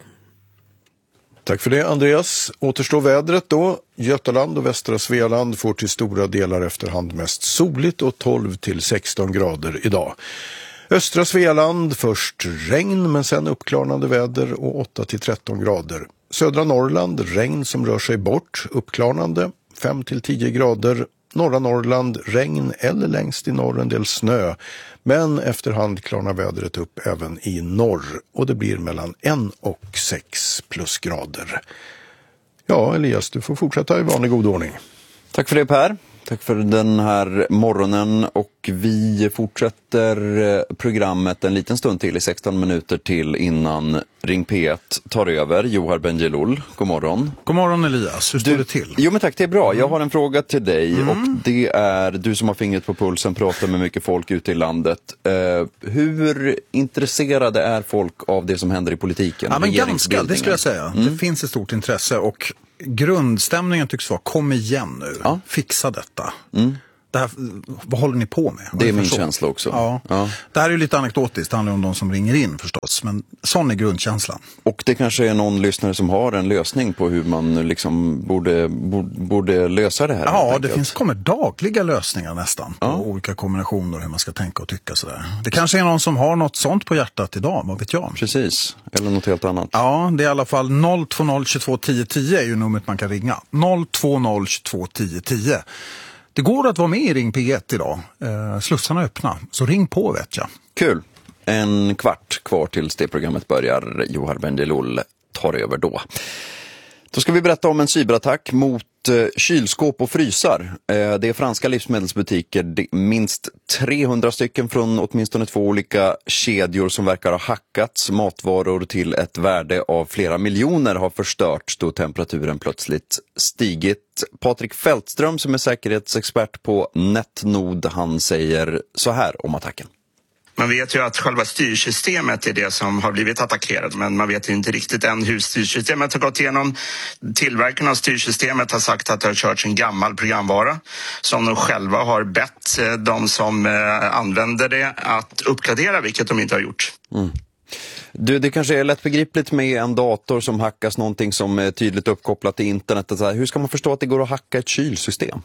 Tack för det, Andreas. Återstår vädret då. Götaland och västra Svealand får till stora delar efterhand mest soligt och tolv till sexton grader idag. Östra Svealand först regn men sen uppklarnande väder och åtta till tretton grader. södra Norrland regn som rör sig bort, uppklarnande fem till tio grader. Norra Norrland regn eller längst i norr en del snö. Men efterhand klarnar vädret upp även i norr och det blir mellan en och sex plusgrader. Ja, Elias, du får fortsätta i vanlig god ordning. Tack för det, Per. Tack för den här morgonen, och vi fortsätter programmet en liten stund till i sexton minuter till innan Ring P ett tar över. Johar Bendjelloul, god morgon. God morgon Elias, hur står du, det till? Jo men tack, det är bra. Jag har en fråga till dig mm. och det är du som har fingret på pulsen, pratar med mycket folk ute i landet. Uh, hur intresserade är folk av det som händer i politiken? Ja, men ganska, det skulle jag säga. Mm. Det finns ett stort intresse och grundstämningen tycks vara, kom igen nu, ja. Fixa detta. Mm. Det här, vad håller ni på med? Det är min känsla också. Ja. Ja. Det här är ju lite anekdotiskt, det handlar om de som ringer in förstås, men sån är grundkänslan. Och det kanske är någon lyssnare som har en lösning på hur man liksom borde, borde, borde lösa det här. Ja, det finns, kommer dagliga lösningar nästan på ja. olika kombinationer hur man ska tänka och tycka sådär. Det kanske är någon som har något sånt på hjärtat idag, vad vet jag? Precis, eller något helt annat. Ja, det är i alla fall noll två noll tjugotvå tio tio är ju numret man kan ringa. noll två noll tjugotvå tio tio. Det går att vara med i Ring P ett idag. Eh, slussarna är öppna, så ring på vet jag. Kul. En kvart kvar tills det programmet börjar. Johar Bendjelloul tar över då. Då ska vi berätta om en cyberattack mot eh, kylskåp och frysar. Eh, det är franska livsmedelsbutiker, det är minst trehundra stycken från åtminstone två olika kedjor som verkar ha hackats. Matvaror till ett värde av flera miljoner har förstörts då temperaturen plötsligt stigit. Patrik Fältström som är säkerhetsexpert på Netnod, han säger så här om attacken. Man vet ju att själva styrsystemet är det som har blivit attackerat, men man vet ju inte riktigt än hur styrsystemet har gått igenom. Tillverkarna av styrsystemet har sagt att det har körts en gammal programvara som de själva har bett de som använder det att uppgradera, vilket de inte har gjort. Mm. Du, det kanske är lättbegripligt med en dator som hackas, någonting som är tydligt uppkopplat till internet. Hur ska man förstå att det går att hacka ett kylsystem?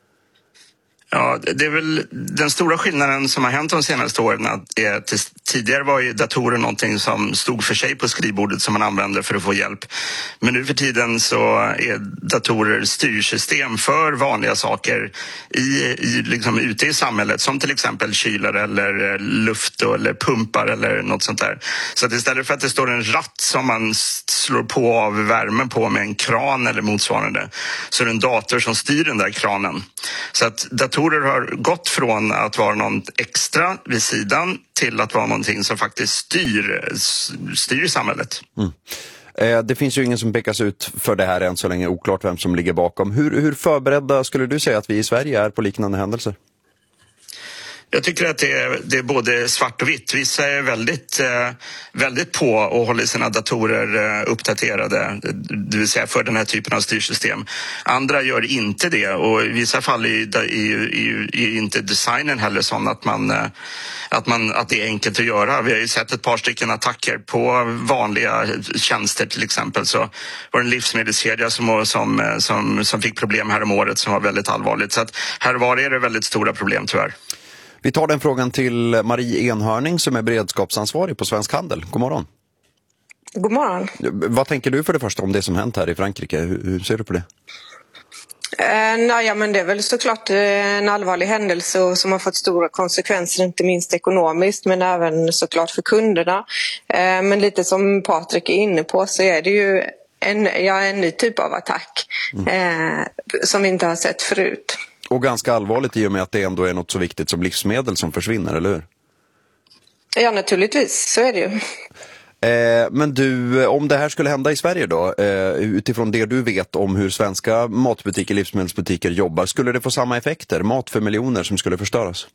Ja, det är väl den stora skillnaden som har hänt de senaste åren. Att är, tidigare var ju datorer någonting som stod för sig på skrivbordet som man använde för att få hjälp. Men nu för tiden så är datorer styrsystem för vanliga saker i, i, liksom ute i samhället. Som till exempel kylare eller luft eller pumpar eller något sånt där. Så att istället för att det står en ratt som man slår på av värmen på med en kran eller motsvarande, så är det en dator som styr den där kranen. Så att datorer har gått från att vara något extra vid sidan till att vara någonting som faktiskt styr, styr samhället. Mm. Eh, det finns ju ingen som pekas ut för det här än så länge, oklart vem som ligger bakom. Hur, hur förberedda skulle du säga att vi i Sverige är på liknande händelser? Jag tycker att det är, det är både svart och vitt. Vissa är väldigt, väldigt på och håller sina datorer uppdaterade, det vill säga för den här typen av styrsystem. Andra gör inte det, och i vissa fall är, är, är, är inte designen heller sån att, man, att, man, att det är enkelt att göra. Vi har ju sett ett par stycken attacker på vanliga tjänster till exempel. Så var det en livsmedelskedja som, som, som, som fick problem här om året som var väldigt allvarligt. Så att här var det väldigt stora problem tyvärr. Vi tar den frågan till Marie Enhörning som är beredskapsansvarig på Svensk Handel. God morgon. God morgon. Vad tänker du för det första om det som hänt här i Frankrike? Hur, hur ser du på det? Eh, nej, ja, men det är väl såklart en allvarlig händelse som har fått stora konsekvenser, inte minst ekonomiskt men även såklart för kunderna. Eh, men lite som Patrik är inne på så är det ju en, ja, en ny typ av attack mm. eh, som vi inte har sett förut. Och ganska allvarligt i och med att det ändå är något så viktigt som livsmedel som försvinner, eller hur? Ja, naturligtvis. Så är det ju. Eh, men du, om det här skulle hända i Sverige då, eh, utifrån det du vet om hur svenska matbutiker, livsmedelsbutiker jobbar, skulle det få samma effekter? Mat för miljoner som skulle förstöras?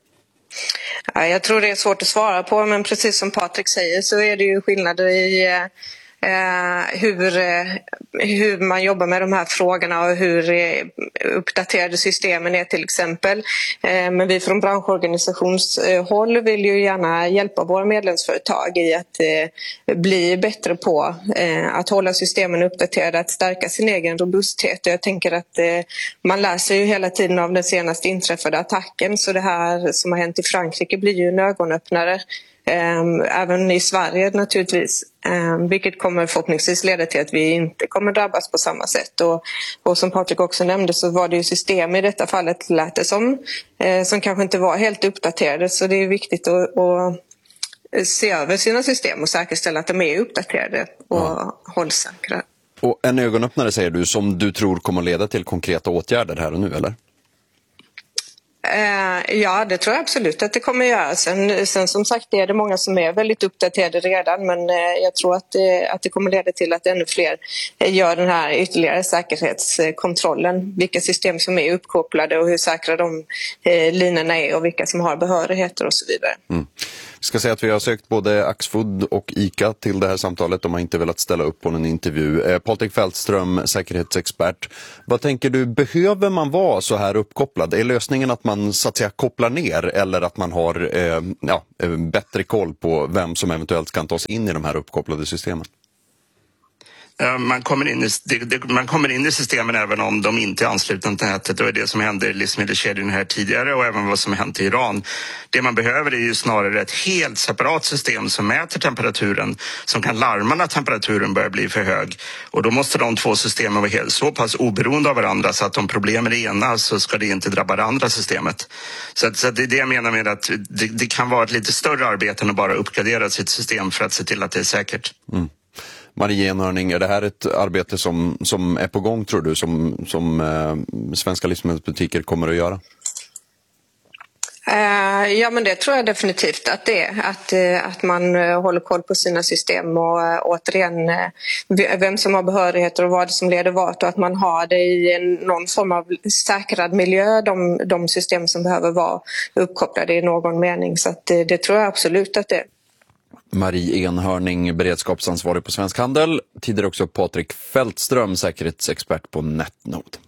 Ja, jag tror det är svårt att svara på, men precis som Patrik säger så är det ju skillnader i... Eh, Eh, hur, eh, hur man jobbar med de här frågorna och hur eh, uppdaterade systemen är till exempel. Eh, men vi från branschorganisationshåll vill ju gärna hjälpa våra medlemsföretag i att eh, bli bättre på eh, att hålla systemen uppdaterade, att stärka sin egen robusthet. Och jag tänker att eh, man lär sig ju hela tiden av den senaste inträffade attacken, så det här som har hänt i Frankrike blir ju en ögonöppnare eh, även i Sverige naturligtvis. Eh, vilket kommer förhoppningsvis leda till att vi inte kommer drabbas på samma sätt. Och, och som Patrik också nämnde så var det ju system i detta fallet lät det som, eh, som kanske inte var helt uppdaterade. Så det är viktigt att, att se över sina system och säkerställa att de är uppdaterade och ja. hållsäkra. Och en ögonöppnare säger du som du tror kommer att leda till konkreta åtgärder här och nu, eller? Eh, ja, det tror jag absolut att det kommer att göra. Sen, sen som sagt är det många som är väldigt uppdaterade redan, men eh, jag tror att, eh, att det kommer leda till att ännu fler eh, gör den här ytterligare säkerhetskontrollen. Vilka system som är uppkopplade och hur säkra de eh, linorna är och vilka som har behörigheter och så vidare. Mm. Vi ska säga att vi har sökt både Axfood och ICA till det här samtalet. De har inte velat ställa upp på en intervju. Eh, Patrik Fältström, säkerhetsexpert. Vad tänker du, behöver man vara så här uppkopplad? Är lösningen att man så att säga kopplar ner eller att man har eh, ja, bättre koll på vem som eventuellt kan ta sig in i de här uppkopplade systemen? Man kommer, in i, man kommer in i systemen även om de inte är anslutna till nätet. Och är det som hände i livsmedelskedjan här tidigare och även vad som hänt i Iran. Det man behöver är ju snarare ett helt separat system som mäter temperaturen, som kan larma när temperaturen börjar bli för hög. Och då måste de två systemen vara helt, så pass oberoende av varandra så att om problemen är ena så ska det inte drabba det andra systemet. Så, att, så att det är det jag menar med att det, det kan vara ett lite större arbete än att bara uppgradera sitt system för att se till att det är säkert. Mm. Marie Enhörning, är det här ett arbete som, som är på gång tror du, som, som eh, svenska livsmedelsbutiker kommer att göra? Uh, ja, men det tror jag definitivt att det är. Att, uh, att man uh, håller koll på sina system och uh, återigen uh, vem som har behörigheter och vad som leder vart och att man har det i en, någon form av säkrad miljö, de, de system som behöver vara uppkopplade i någon mening. Så att, uh, det tror jag absolut att det är. Marie Enhörning, beredskapsansvarig på Svensk Handel. Tidigare också Patrik Fältström, säkerhetsexpert på Netnode.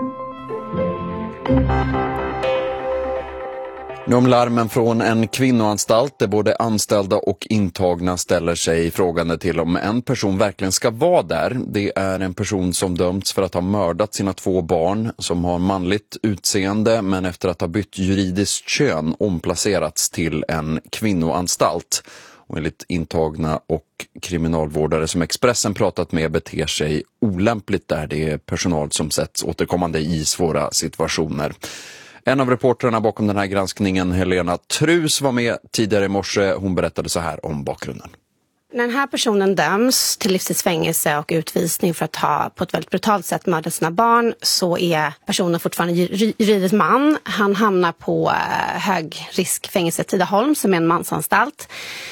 Nu om larmen från en kvinnoanstalt där både anställda och intagna ställer sig frågande till om en person verkligen ska vara där. Det är en person som dömts för att ha mördat sina två barn som har manligt utseende men efter att ha bytt juridiskt kön omplacerats till en kvinnoanstalt. Och enligt intagna och kriminalvårdare som Expressen pratat med beter sig olämpligt där. Det är personal som sätts återkommande i svåra situationer. En av reportrarna bakom den här granskningen, Helena Trus, var med tidigare i morse. Hon berättade så här om bakgrunden. När den här personen döms till livstidsfängelse och utvisning för att ha på ett väldigt brutalt sätt mördat sina barn så är personen fortfarande juridisk man. Han hamnar på högriskfängelse Tidaholm som är en mansanstalt.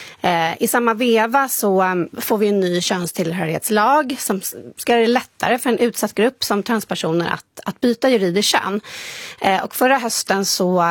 I samma veva så får vi en ny könstillhörighetslag som ska göra det lättare för en utsatt grupp som transpersoner att, att byta juridiskt kön. Och förra hösten så,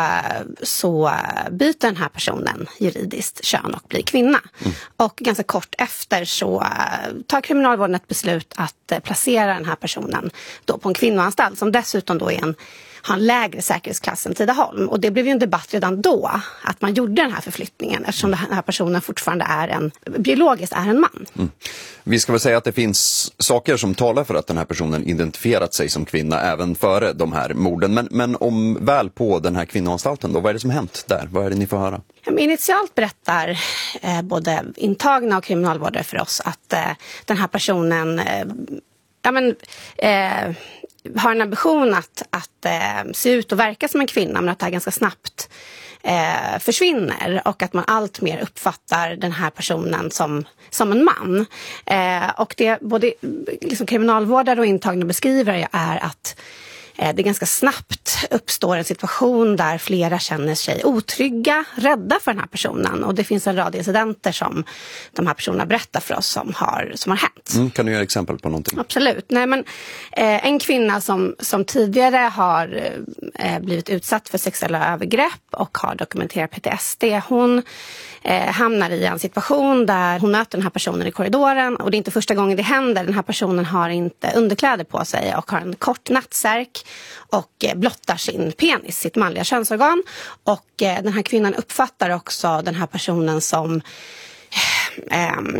så byter den här personen juridiskt kön och blir kvinna. Mm. Och ganska kort efter så tar kriminalvården ett beslut att placera den här personen då på en kvinnoanstalt som dessutom då är en har en lägre säkerhetsklass än Tidaholm. Och det blev ju en debatt redan då att man gjorde den här förflyttningen eftersom den här personen fortfarande är en, biologiskt är en man. Mm. Vi ska väl säga att det finns saker som talar för att den här personen identifierat sig som kvinna även före de här morden. Men, men om väl på den här kvinnoanstalten då, vad är det som hänt där? Vad är det ni får höra? Initialt berättar eh, både intagna och kriminalvårdare för oss att eh, den här personen eh, ja men eh, har en ambition att, att eh, se ut och verka som en kvinna men att det här ganska snabbt eh, försvinner och att man allt mer uppfattar den här personen som, som en man. Eh, och det både liksom, kriminalvårdare och intagna beskriver är att det ganska snabbt uppstår en situation där flera känner sig otrygga, rädda för den här personen. Och det finns en rad incidenter som de här personerna berättar för oss som har, som har hänt. Mm, kan du ge exempel på någonting? Absolut. Nej, men, eh, en kvinna som, som tidigare har eh, blivit utsatt för sexuella övergrepp och har dokumenterat P T S D. Hon eh, hamnar i en situation där hon möter den här personen i korridoren. Och det är inte första gången det händer. Den här personen har inte underkläder på sig och har en kort nattsärk och blottar sin penis, sitt manliga könsorgan. Och eh, den här kvinnan uppfattar också den här personen som eh,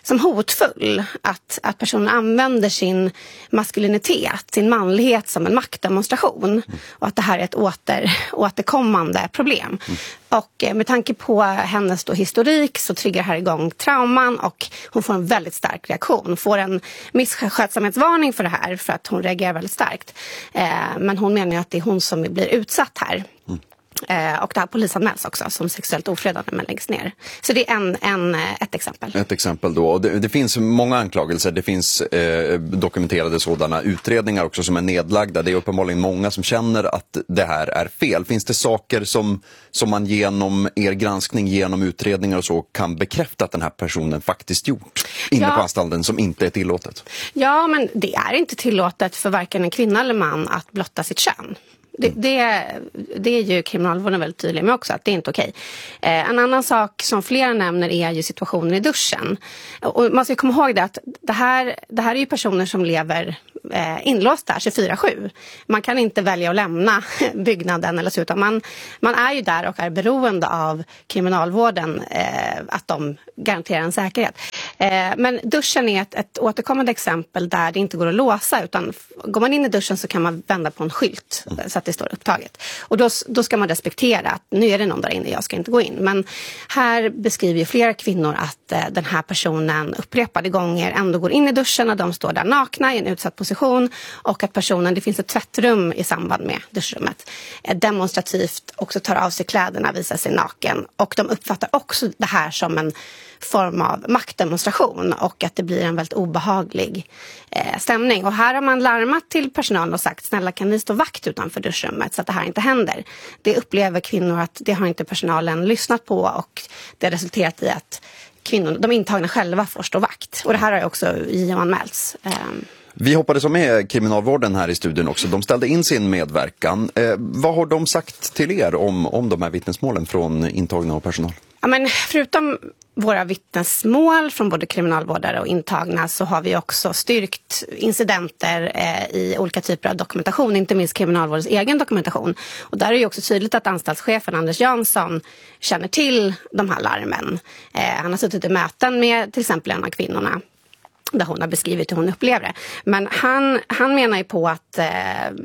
som hotfull. Att, att personen använder sin maskulinitet, sin manlighet som en maktdemonstration. Mm. Och att det här är ett åter, återkommande problem. Mm. Och med tanke på hennes då historik så triggar här igång trauman och hon får en väldigt stark reaktion. Hon får en misskötsamhetsvarning för det här för att hon reagerar väldigt starkt. Eh, men hon menar att det är hon som blir utsatt här. Mm. Eh, och det här polisanmäls också som sexuellt ofredande men läggs ner. Så det är en, en, ett exempel. Ett exempel då. Det, det finns många anklagelser. Det finns eh, dokumenterade sådana utredningar också som är nedlagda. Det är uppenbarligen många som känner att det här är fel. Finns det saker som, som man genom er granskning, genom utredningar och så kan bekräfta att den här personen faktiskt gjort inne ja. på anstalten som inte är tillåtet? Ja, men det är inte tillåtet för varken en kvinna eller man att blotta sitt kön. Det, det, det är ju kriminalvården väldigt tydlig med också, att det är inte okej. Eh, en annan sak som flera nämner är ju situationen i duschen. Och man ska komma ihåg det att det här, det här är ju personer som lever eh, inlåsta tjugofyra sju. Man kan inte välja att lämna byggnaden eller så, utan man, man är ju där och är beroende av kriminalvården, eh, att de garanterar en säkerhet. Eh, men duschen är ett, ett återkommande exempel där det inte går att låsa, utan går man in i duschen så kan man vända på en skylt så att det står upptaget. Och då, då ska man respektera att nu är det någon där inne, jag ska inte gå in. Men här beskriver ju flera kvinnor att eh, den här personen upprepade gånger ändå går in i duschen och de står där nakna i en utsatt position, och att personen, det finns ett tvättrum i samband med duschrummet, eh, demonstrativt också tar av sig kläderna, visar sig naken, och de uppfattar också det här som en form av maktdemonstration och att det blir en väldigt obehaglig eh, stämning. Och här har man larmat till personalen och sagt, snälla kan ni stå vakt utanför duschrummet så att det här inte händer. Det upplever kvinnor att det har inte personalen lyssnat på, och det har resulterat i att kvinnor, de intagna själva får stå vakt. Och det här har ju också J O-anmälts. Eh, Vi hoppades med kriminalvården här i studion också. De ställde in sin medverkan. Eh, vad har de sagt till er om, om de här vittnesmålen från intagna och personal? Ja, men förutom våra vittnesmål från både kriminalvårdare och intagna så har vi också styrkt incidenter eh, i olika typer av dokumentation, inte minst kriminalvårdens egen dokumentation. Och där är det också tydligt att anstaltschefen Anders Jansson känner till de här larmen. Eh, han har suttit i möten med till exempel en av kvinnorna där hon har beskrivit hur hon upplever det. Men han, han menar ju på att eh,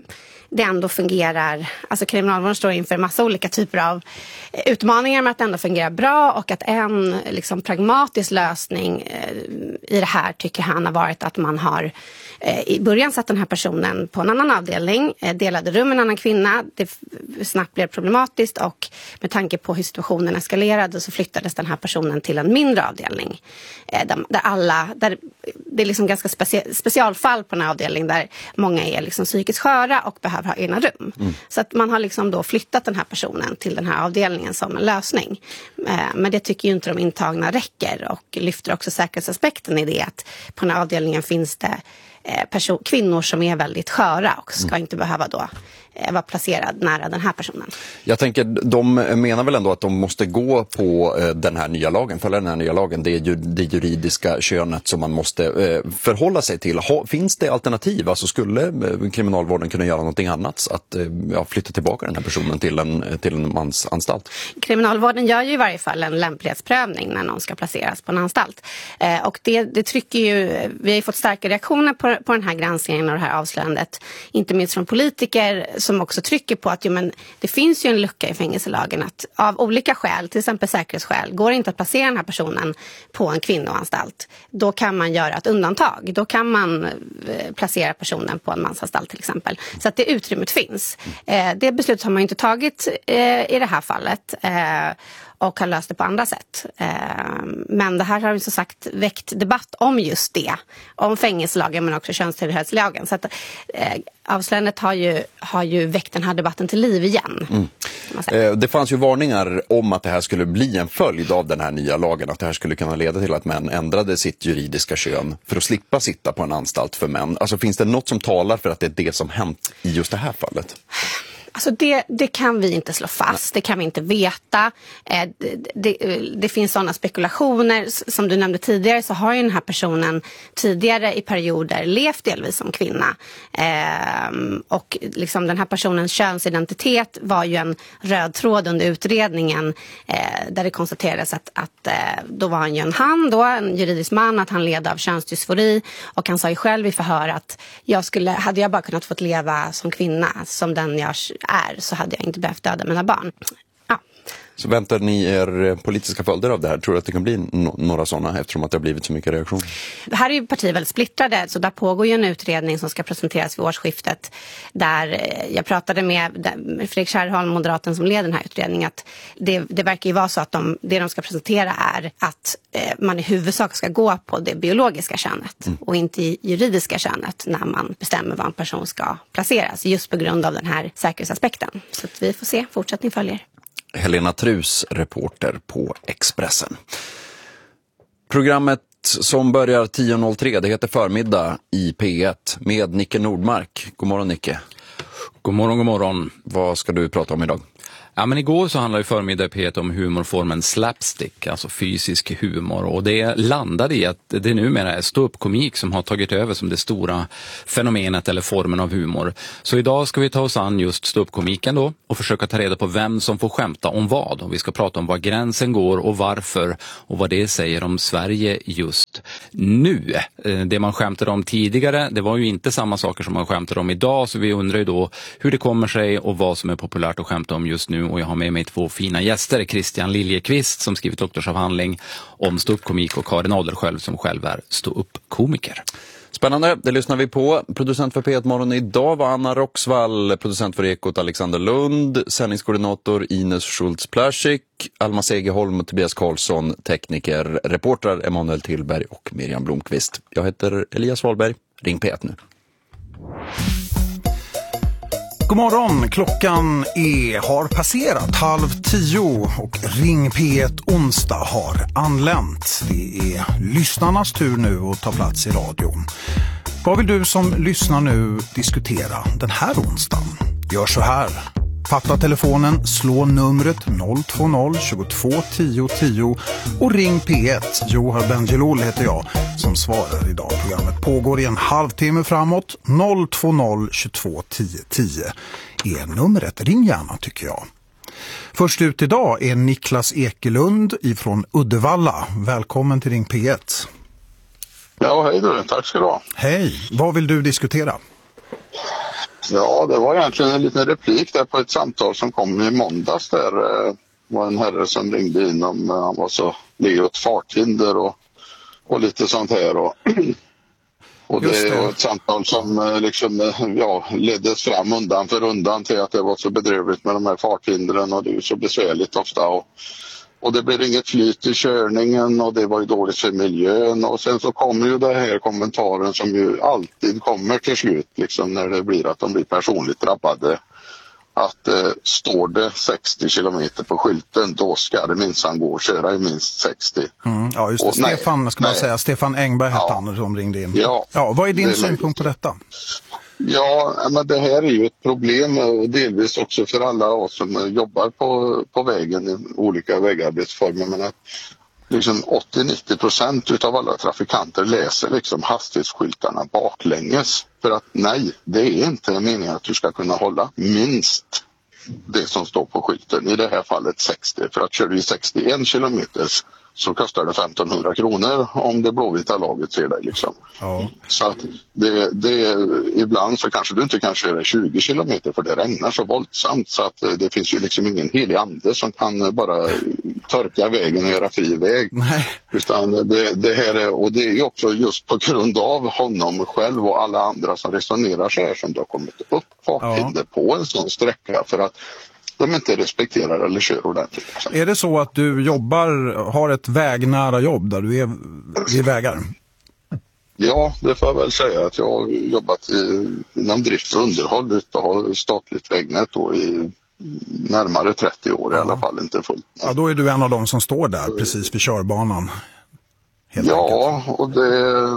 det ändå fungerar, alltså kriminalvården står inför en massa olika typer av utmaningar med att det ändå fungerar bra, och att en liksom pragmatisk lösning eh, i det här tycker han har varit att man har eh, i början satt den här personen på en annan avdelning, eh, delade rum med en annan kvinna, det snabbt blev problematiskt, och med tanke på hur situationen eskalerade så flyttades den här personen till en mindre avdelning eh, där, där alla, där det är liksom ganska specie- specialfall på den här avdelningen där många är liksom psykiskt sköra och behöver ha egna rum. Mm. Så att man har liksom då flyttat den här personen till den här avdelningen som en lösning. Eh, men det tycker ju inte de intagna räcker, och lyfter också säkerhetsaspekten i det att på den här avdelningen finns det eh, person- kvinnor som är väldigt sköra och ska mm. inte behöva då eh, vara placerad nära den här personen. Jag tänker, de menar väl ändå att de måste gå på eh, den här nya lagen, följa den här nya lagen. Det är ju det juridiska könet som man måste eh, förhålla sig till. Ha, finns det alternativ? Alltså skulle eh, kriminalvården kunna göra någonting annat? Att eh, ja, flytta tillbaka den här personen till en, till en mansanstalt? Kriminalvården gör ju i varje fall en lämplighetsprövning när någon ska placeras på en anstalt. Eh, och det, det trycker ju, vi har ju fått starka reaktioner på, på den här granskningen och det här avslöjandet. Inte minst från politiker som också trycker på att jo, men det finns ju en lucka i fängelselagen att av olika skäl, till exempel säkerhetsskäl, går det inte att placera den här personen på en kvinnoanstalt. Då kan man göra ett undantag. Då kan man eh, placera personen på en mansanstalt till exempel. Så att det utrymmet finns. Eh, det beslut har man ju inte tagit eh, i det här fallet. Eh, och har löst det på andra sätt. Eh, men det här har ju som sagt väckt debatt om just det. Om fängelselagen men också könstillhörighetslagen. Så att eh, avslöjandet har ju, har ju väckt den här debatten till liv igen. Mm. Eh, det fanns ju varningar om att det här skulle bli en följd av den här nya lagen. Att det här skulle kunna leda till att män ändrade sitt juridiska kön för att slippa sitta på en anstalt för män. Alltså finns det något som talar för att det är det som hänt i just det här fallet? Alltså det, det kan vi inte slå fast, det kan vi inte veta. Eh, det, det, det finns sådana spekulationer. Som du nämnde tidigare så har ju den här personen tidigare i perioder levt delvis som kvinna. Eh, och liksom den här personens könsidentitet var ju en röd tråd under utredningen eh, där det konstaterades att, att eh, då var han ju en han, då, en juridisk man, att han led av könsdysfori. Och han sa ju själv i förhör att jag skulle, hade jag bara kunnat fått leva som kvinna, som den jag är, så hade jag inte behövt döda mina barn. Ja. Så väntar ni er politiska följder av det här? Tror du att det kan bli no- några sådana eftersom att det har blivit så mycket reaktion? Här är ju partier väldigt splittrade, så där pågår ju en utredning som ska presenteras vid årsskiftet där jag pratade med Fredrik Kärrholm, moderaten som leder den här utredningen, att det, det verkar ju vara så att de, det de ska presentera är att eh, man i huvudsak ska gå på det biologiska könet mm. och inte i juridiska könet när man bestämmer var en person ska placeras, just på grund av den här säkerhetsaspekten. Så att vi får se, fortsättning följer. Helena Trus, reporter på Expressen. Programmet som börjar tio noll tre, det heter Förmiddag i P ett med Nicke Nordmark. God morgon Nicke. God morgon, god morgon. Vad ska du prata om idag? Ja, men igår så handlade ju Förmiddag i P ett om humorformen slapstick, alltså fysisk humor, och det landade i att det numera är ståuppkomik som har tagit över som det stora fenomenet eller formen av humor. Så idag ska vi ta oss an just ståuppkomiken då och försöka ta reda på vem som får skämta om vad, och vi ska prata om var gränsen går och varför och vad det säger om Sverige just nu. Det man skämtade om tidigare, det var ju inte samma saker som man skämtade om idag, så vi undrar ju då hur det kommer sig och vad som är populärt att skämta om just nu. Och jag har med mig två fina gäster, Christian Liljekvist som skrivit doktorsavhandling om ståuppkomik och Karin Adlerskjöld som själv är ståuppkomiker. Spännande, det lyssnar vi på. Producent för P ett Morgon idag var Anna Roxvall, producent för Ekot Alexander Lund, sändningskoordinator Ines Schultz-Plasik, Alma Segeholm och Tobias Karlsson, tekniker, reportrar Emanuel Tillberg och Miriam Blomqvist. Jag heter Elias Wahlberg, ring P ett nu. God morgon, klockan är, har passerat halv tio och Ring P ett onsdag har anlänt. Det är lyssnarnas tur nu att ta plats i radion. Vad vill du som lyssnar nu diskutera den här onsdagen? Gör så här. Fatta telefonen, slå numret noll två noll tjugotvå tio tio och ring P ett. Johar Bendjelloul heter jag som svarar idag. Programmet pågår i en halvtimme framåt. noll två noll tjugotvå tio tio är numret. Ring gärna tycker jag. Först ut idag är Niklas Ekelund ifrån Uddevalla. Välkommen till Ring P ett. Ja, hej du. Tack ska du ha. Hej. Vad vill du diskutera? Ja, det var egentligen en liten replik där på ett samtal som kom i måndags där. Det var en herre som ringde in om han var så ligger ett farthinder och, och lite sånt här. Och, och det, det var ett samtal som liksom, ja, leddes fram undan för undan till att det var så bedrövligt med de här farthindren och det är så besvärligt ofta. Och, Och det blir inget flyt i körningen och det var ju dåligt för miljön. Och sen så kommer ju det här kommentaren som ju alltid kommer till slut liksom när det blir att de blir personligt drabbade. Att eh, står det sextio kilometer på skylten, då ska det minsann gå och köra i minst sextio. Mm, ja just det, och Stefan nej, ska man nej. säga, Stefan Engberg hette ja. han som ringde in. Ja, ja, vad är din är synpunkt på detta? Ja, men det här är ju ett problem och delvis också för alla oss som jobbar på, på vägen i olika vägarbetsformer. Men att liksom åttio till nittio procent av alla trafikanter läser liksom hastighetsskyltarna baklänges. För att nej, det är inte meningen att du ska kunna hålla minst det som står på skylten. I det här fallet sextio. För att kör du i sextioen kilometer så kostar det femtonhundra kronor om det blåvita laget ser dig liksom. Ja. Så att det, det, ibland så kanske du inte kan köra tjugo kilometer för det regnar så våldsamt så att det finns ju liksom ingen helig ande som kan bara torka vägen och göra fri väg. Nej. Utan det, det här är, och det är ju också just på grund av honom själv och alla andra som resonerar så här som det har kommit upp farthinder ja. på en sån sträcka för att de inte respekterar eller kör ordentligt. Är det så att du jobbar, har ett vägnära jobb där du är vid vägar? Ja, det får jag väl säga att jag har jobbat i, inom drift och underhåll och har statligt vägnät då i närmare trettio år ja. i alla fall, inte fullt. Ja, då är du en av dem som står där precis vid körbanan. Helt ja, enkelt. och det,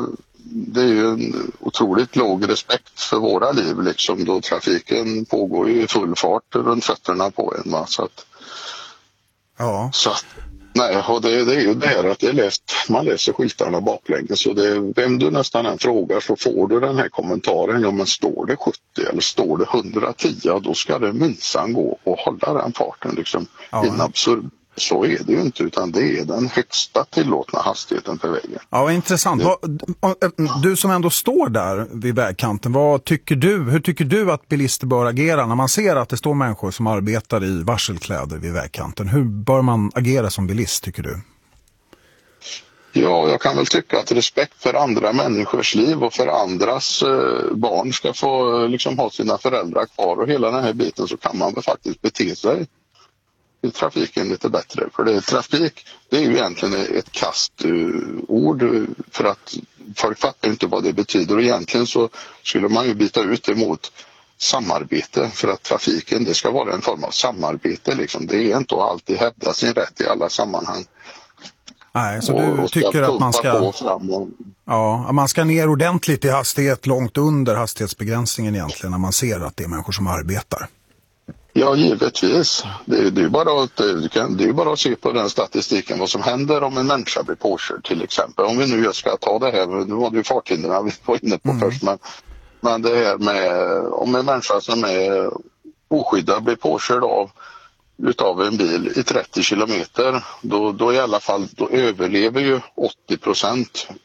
det är ju en otroligt låg respekt för våra liv liksom, då trafiken pågår ju i full fart runt fötterna på en. Va? Så att, ja. Så att, nej, och det, det är ju det här att det är läst, man läser skyltarna baklänges, så det, vem du nästan än frågar så får du den här kommentaren, ja men står det sjuttio eller står det hundratio, då ska det minsann gå och hålla den farten liksom. Ja. In absurd. Så är det ju inte, utan det är den högsta tillåtna hastigheten på vägen. Ja, vad intressant. Vad, du som ändå står där vid vägkanten, vad tycker du, hur tycker du att bilister bör agera när man ser att det står människor som arbetar i varselkläder vid vägkanten? Hur bör man agera som bilist, tycker du? Ja, jag kan väl tycka att respekt för andra människors liv och för andras eh, barn ska få liksom ha sina föräldrar kvar och hela den här biten, så kan man väl faktiskt bete sig i trafiken lite bättre. För det är trafik, det är ju egentligen ett kastord, för att folk fattar inte vad det betyder, och egentligen så skulle man ju byta ut det mot samarbete, för att trafiken, det ska vara en form av samarbete liksom. Det är inte att alltid hävda sin rätt i alla sammanhang. Nej, så du och tycker att man ska och... ja, man ska ner ordentligt i hastighet långt under hastighetsbegränsningen egentligen när man ser att det är människor som arbetar? Ja, givetvis. Det, det, är bara att, det, kan, det är bara att se på den statistiken vad som händer om en människa blir påkörd till exempel. Om vi nu ska ta det här, nu var det ju farthinderna vi var inne på mm. först, men, men det här med om en människa som är oskyddad blir påkörd av utav en bil i trettio kilometer, då, då i alla fall då överlever ju åttio procent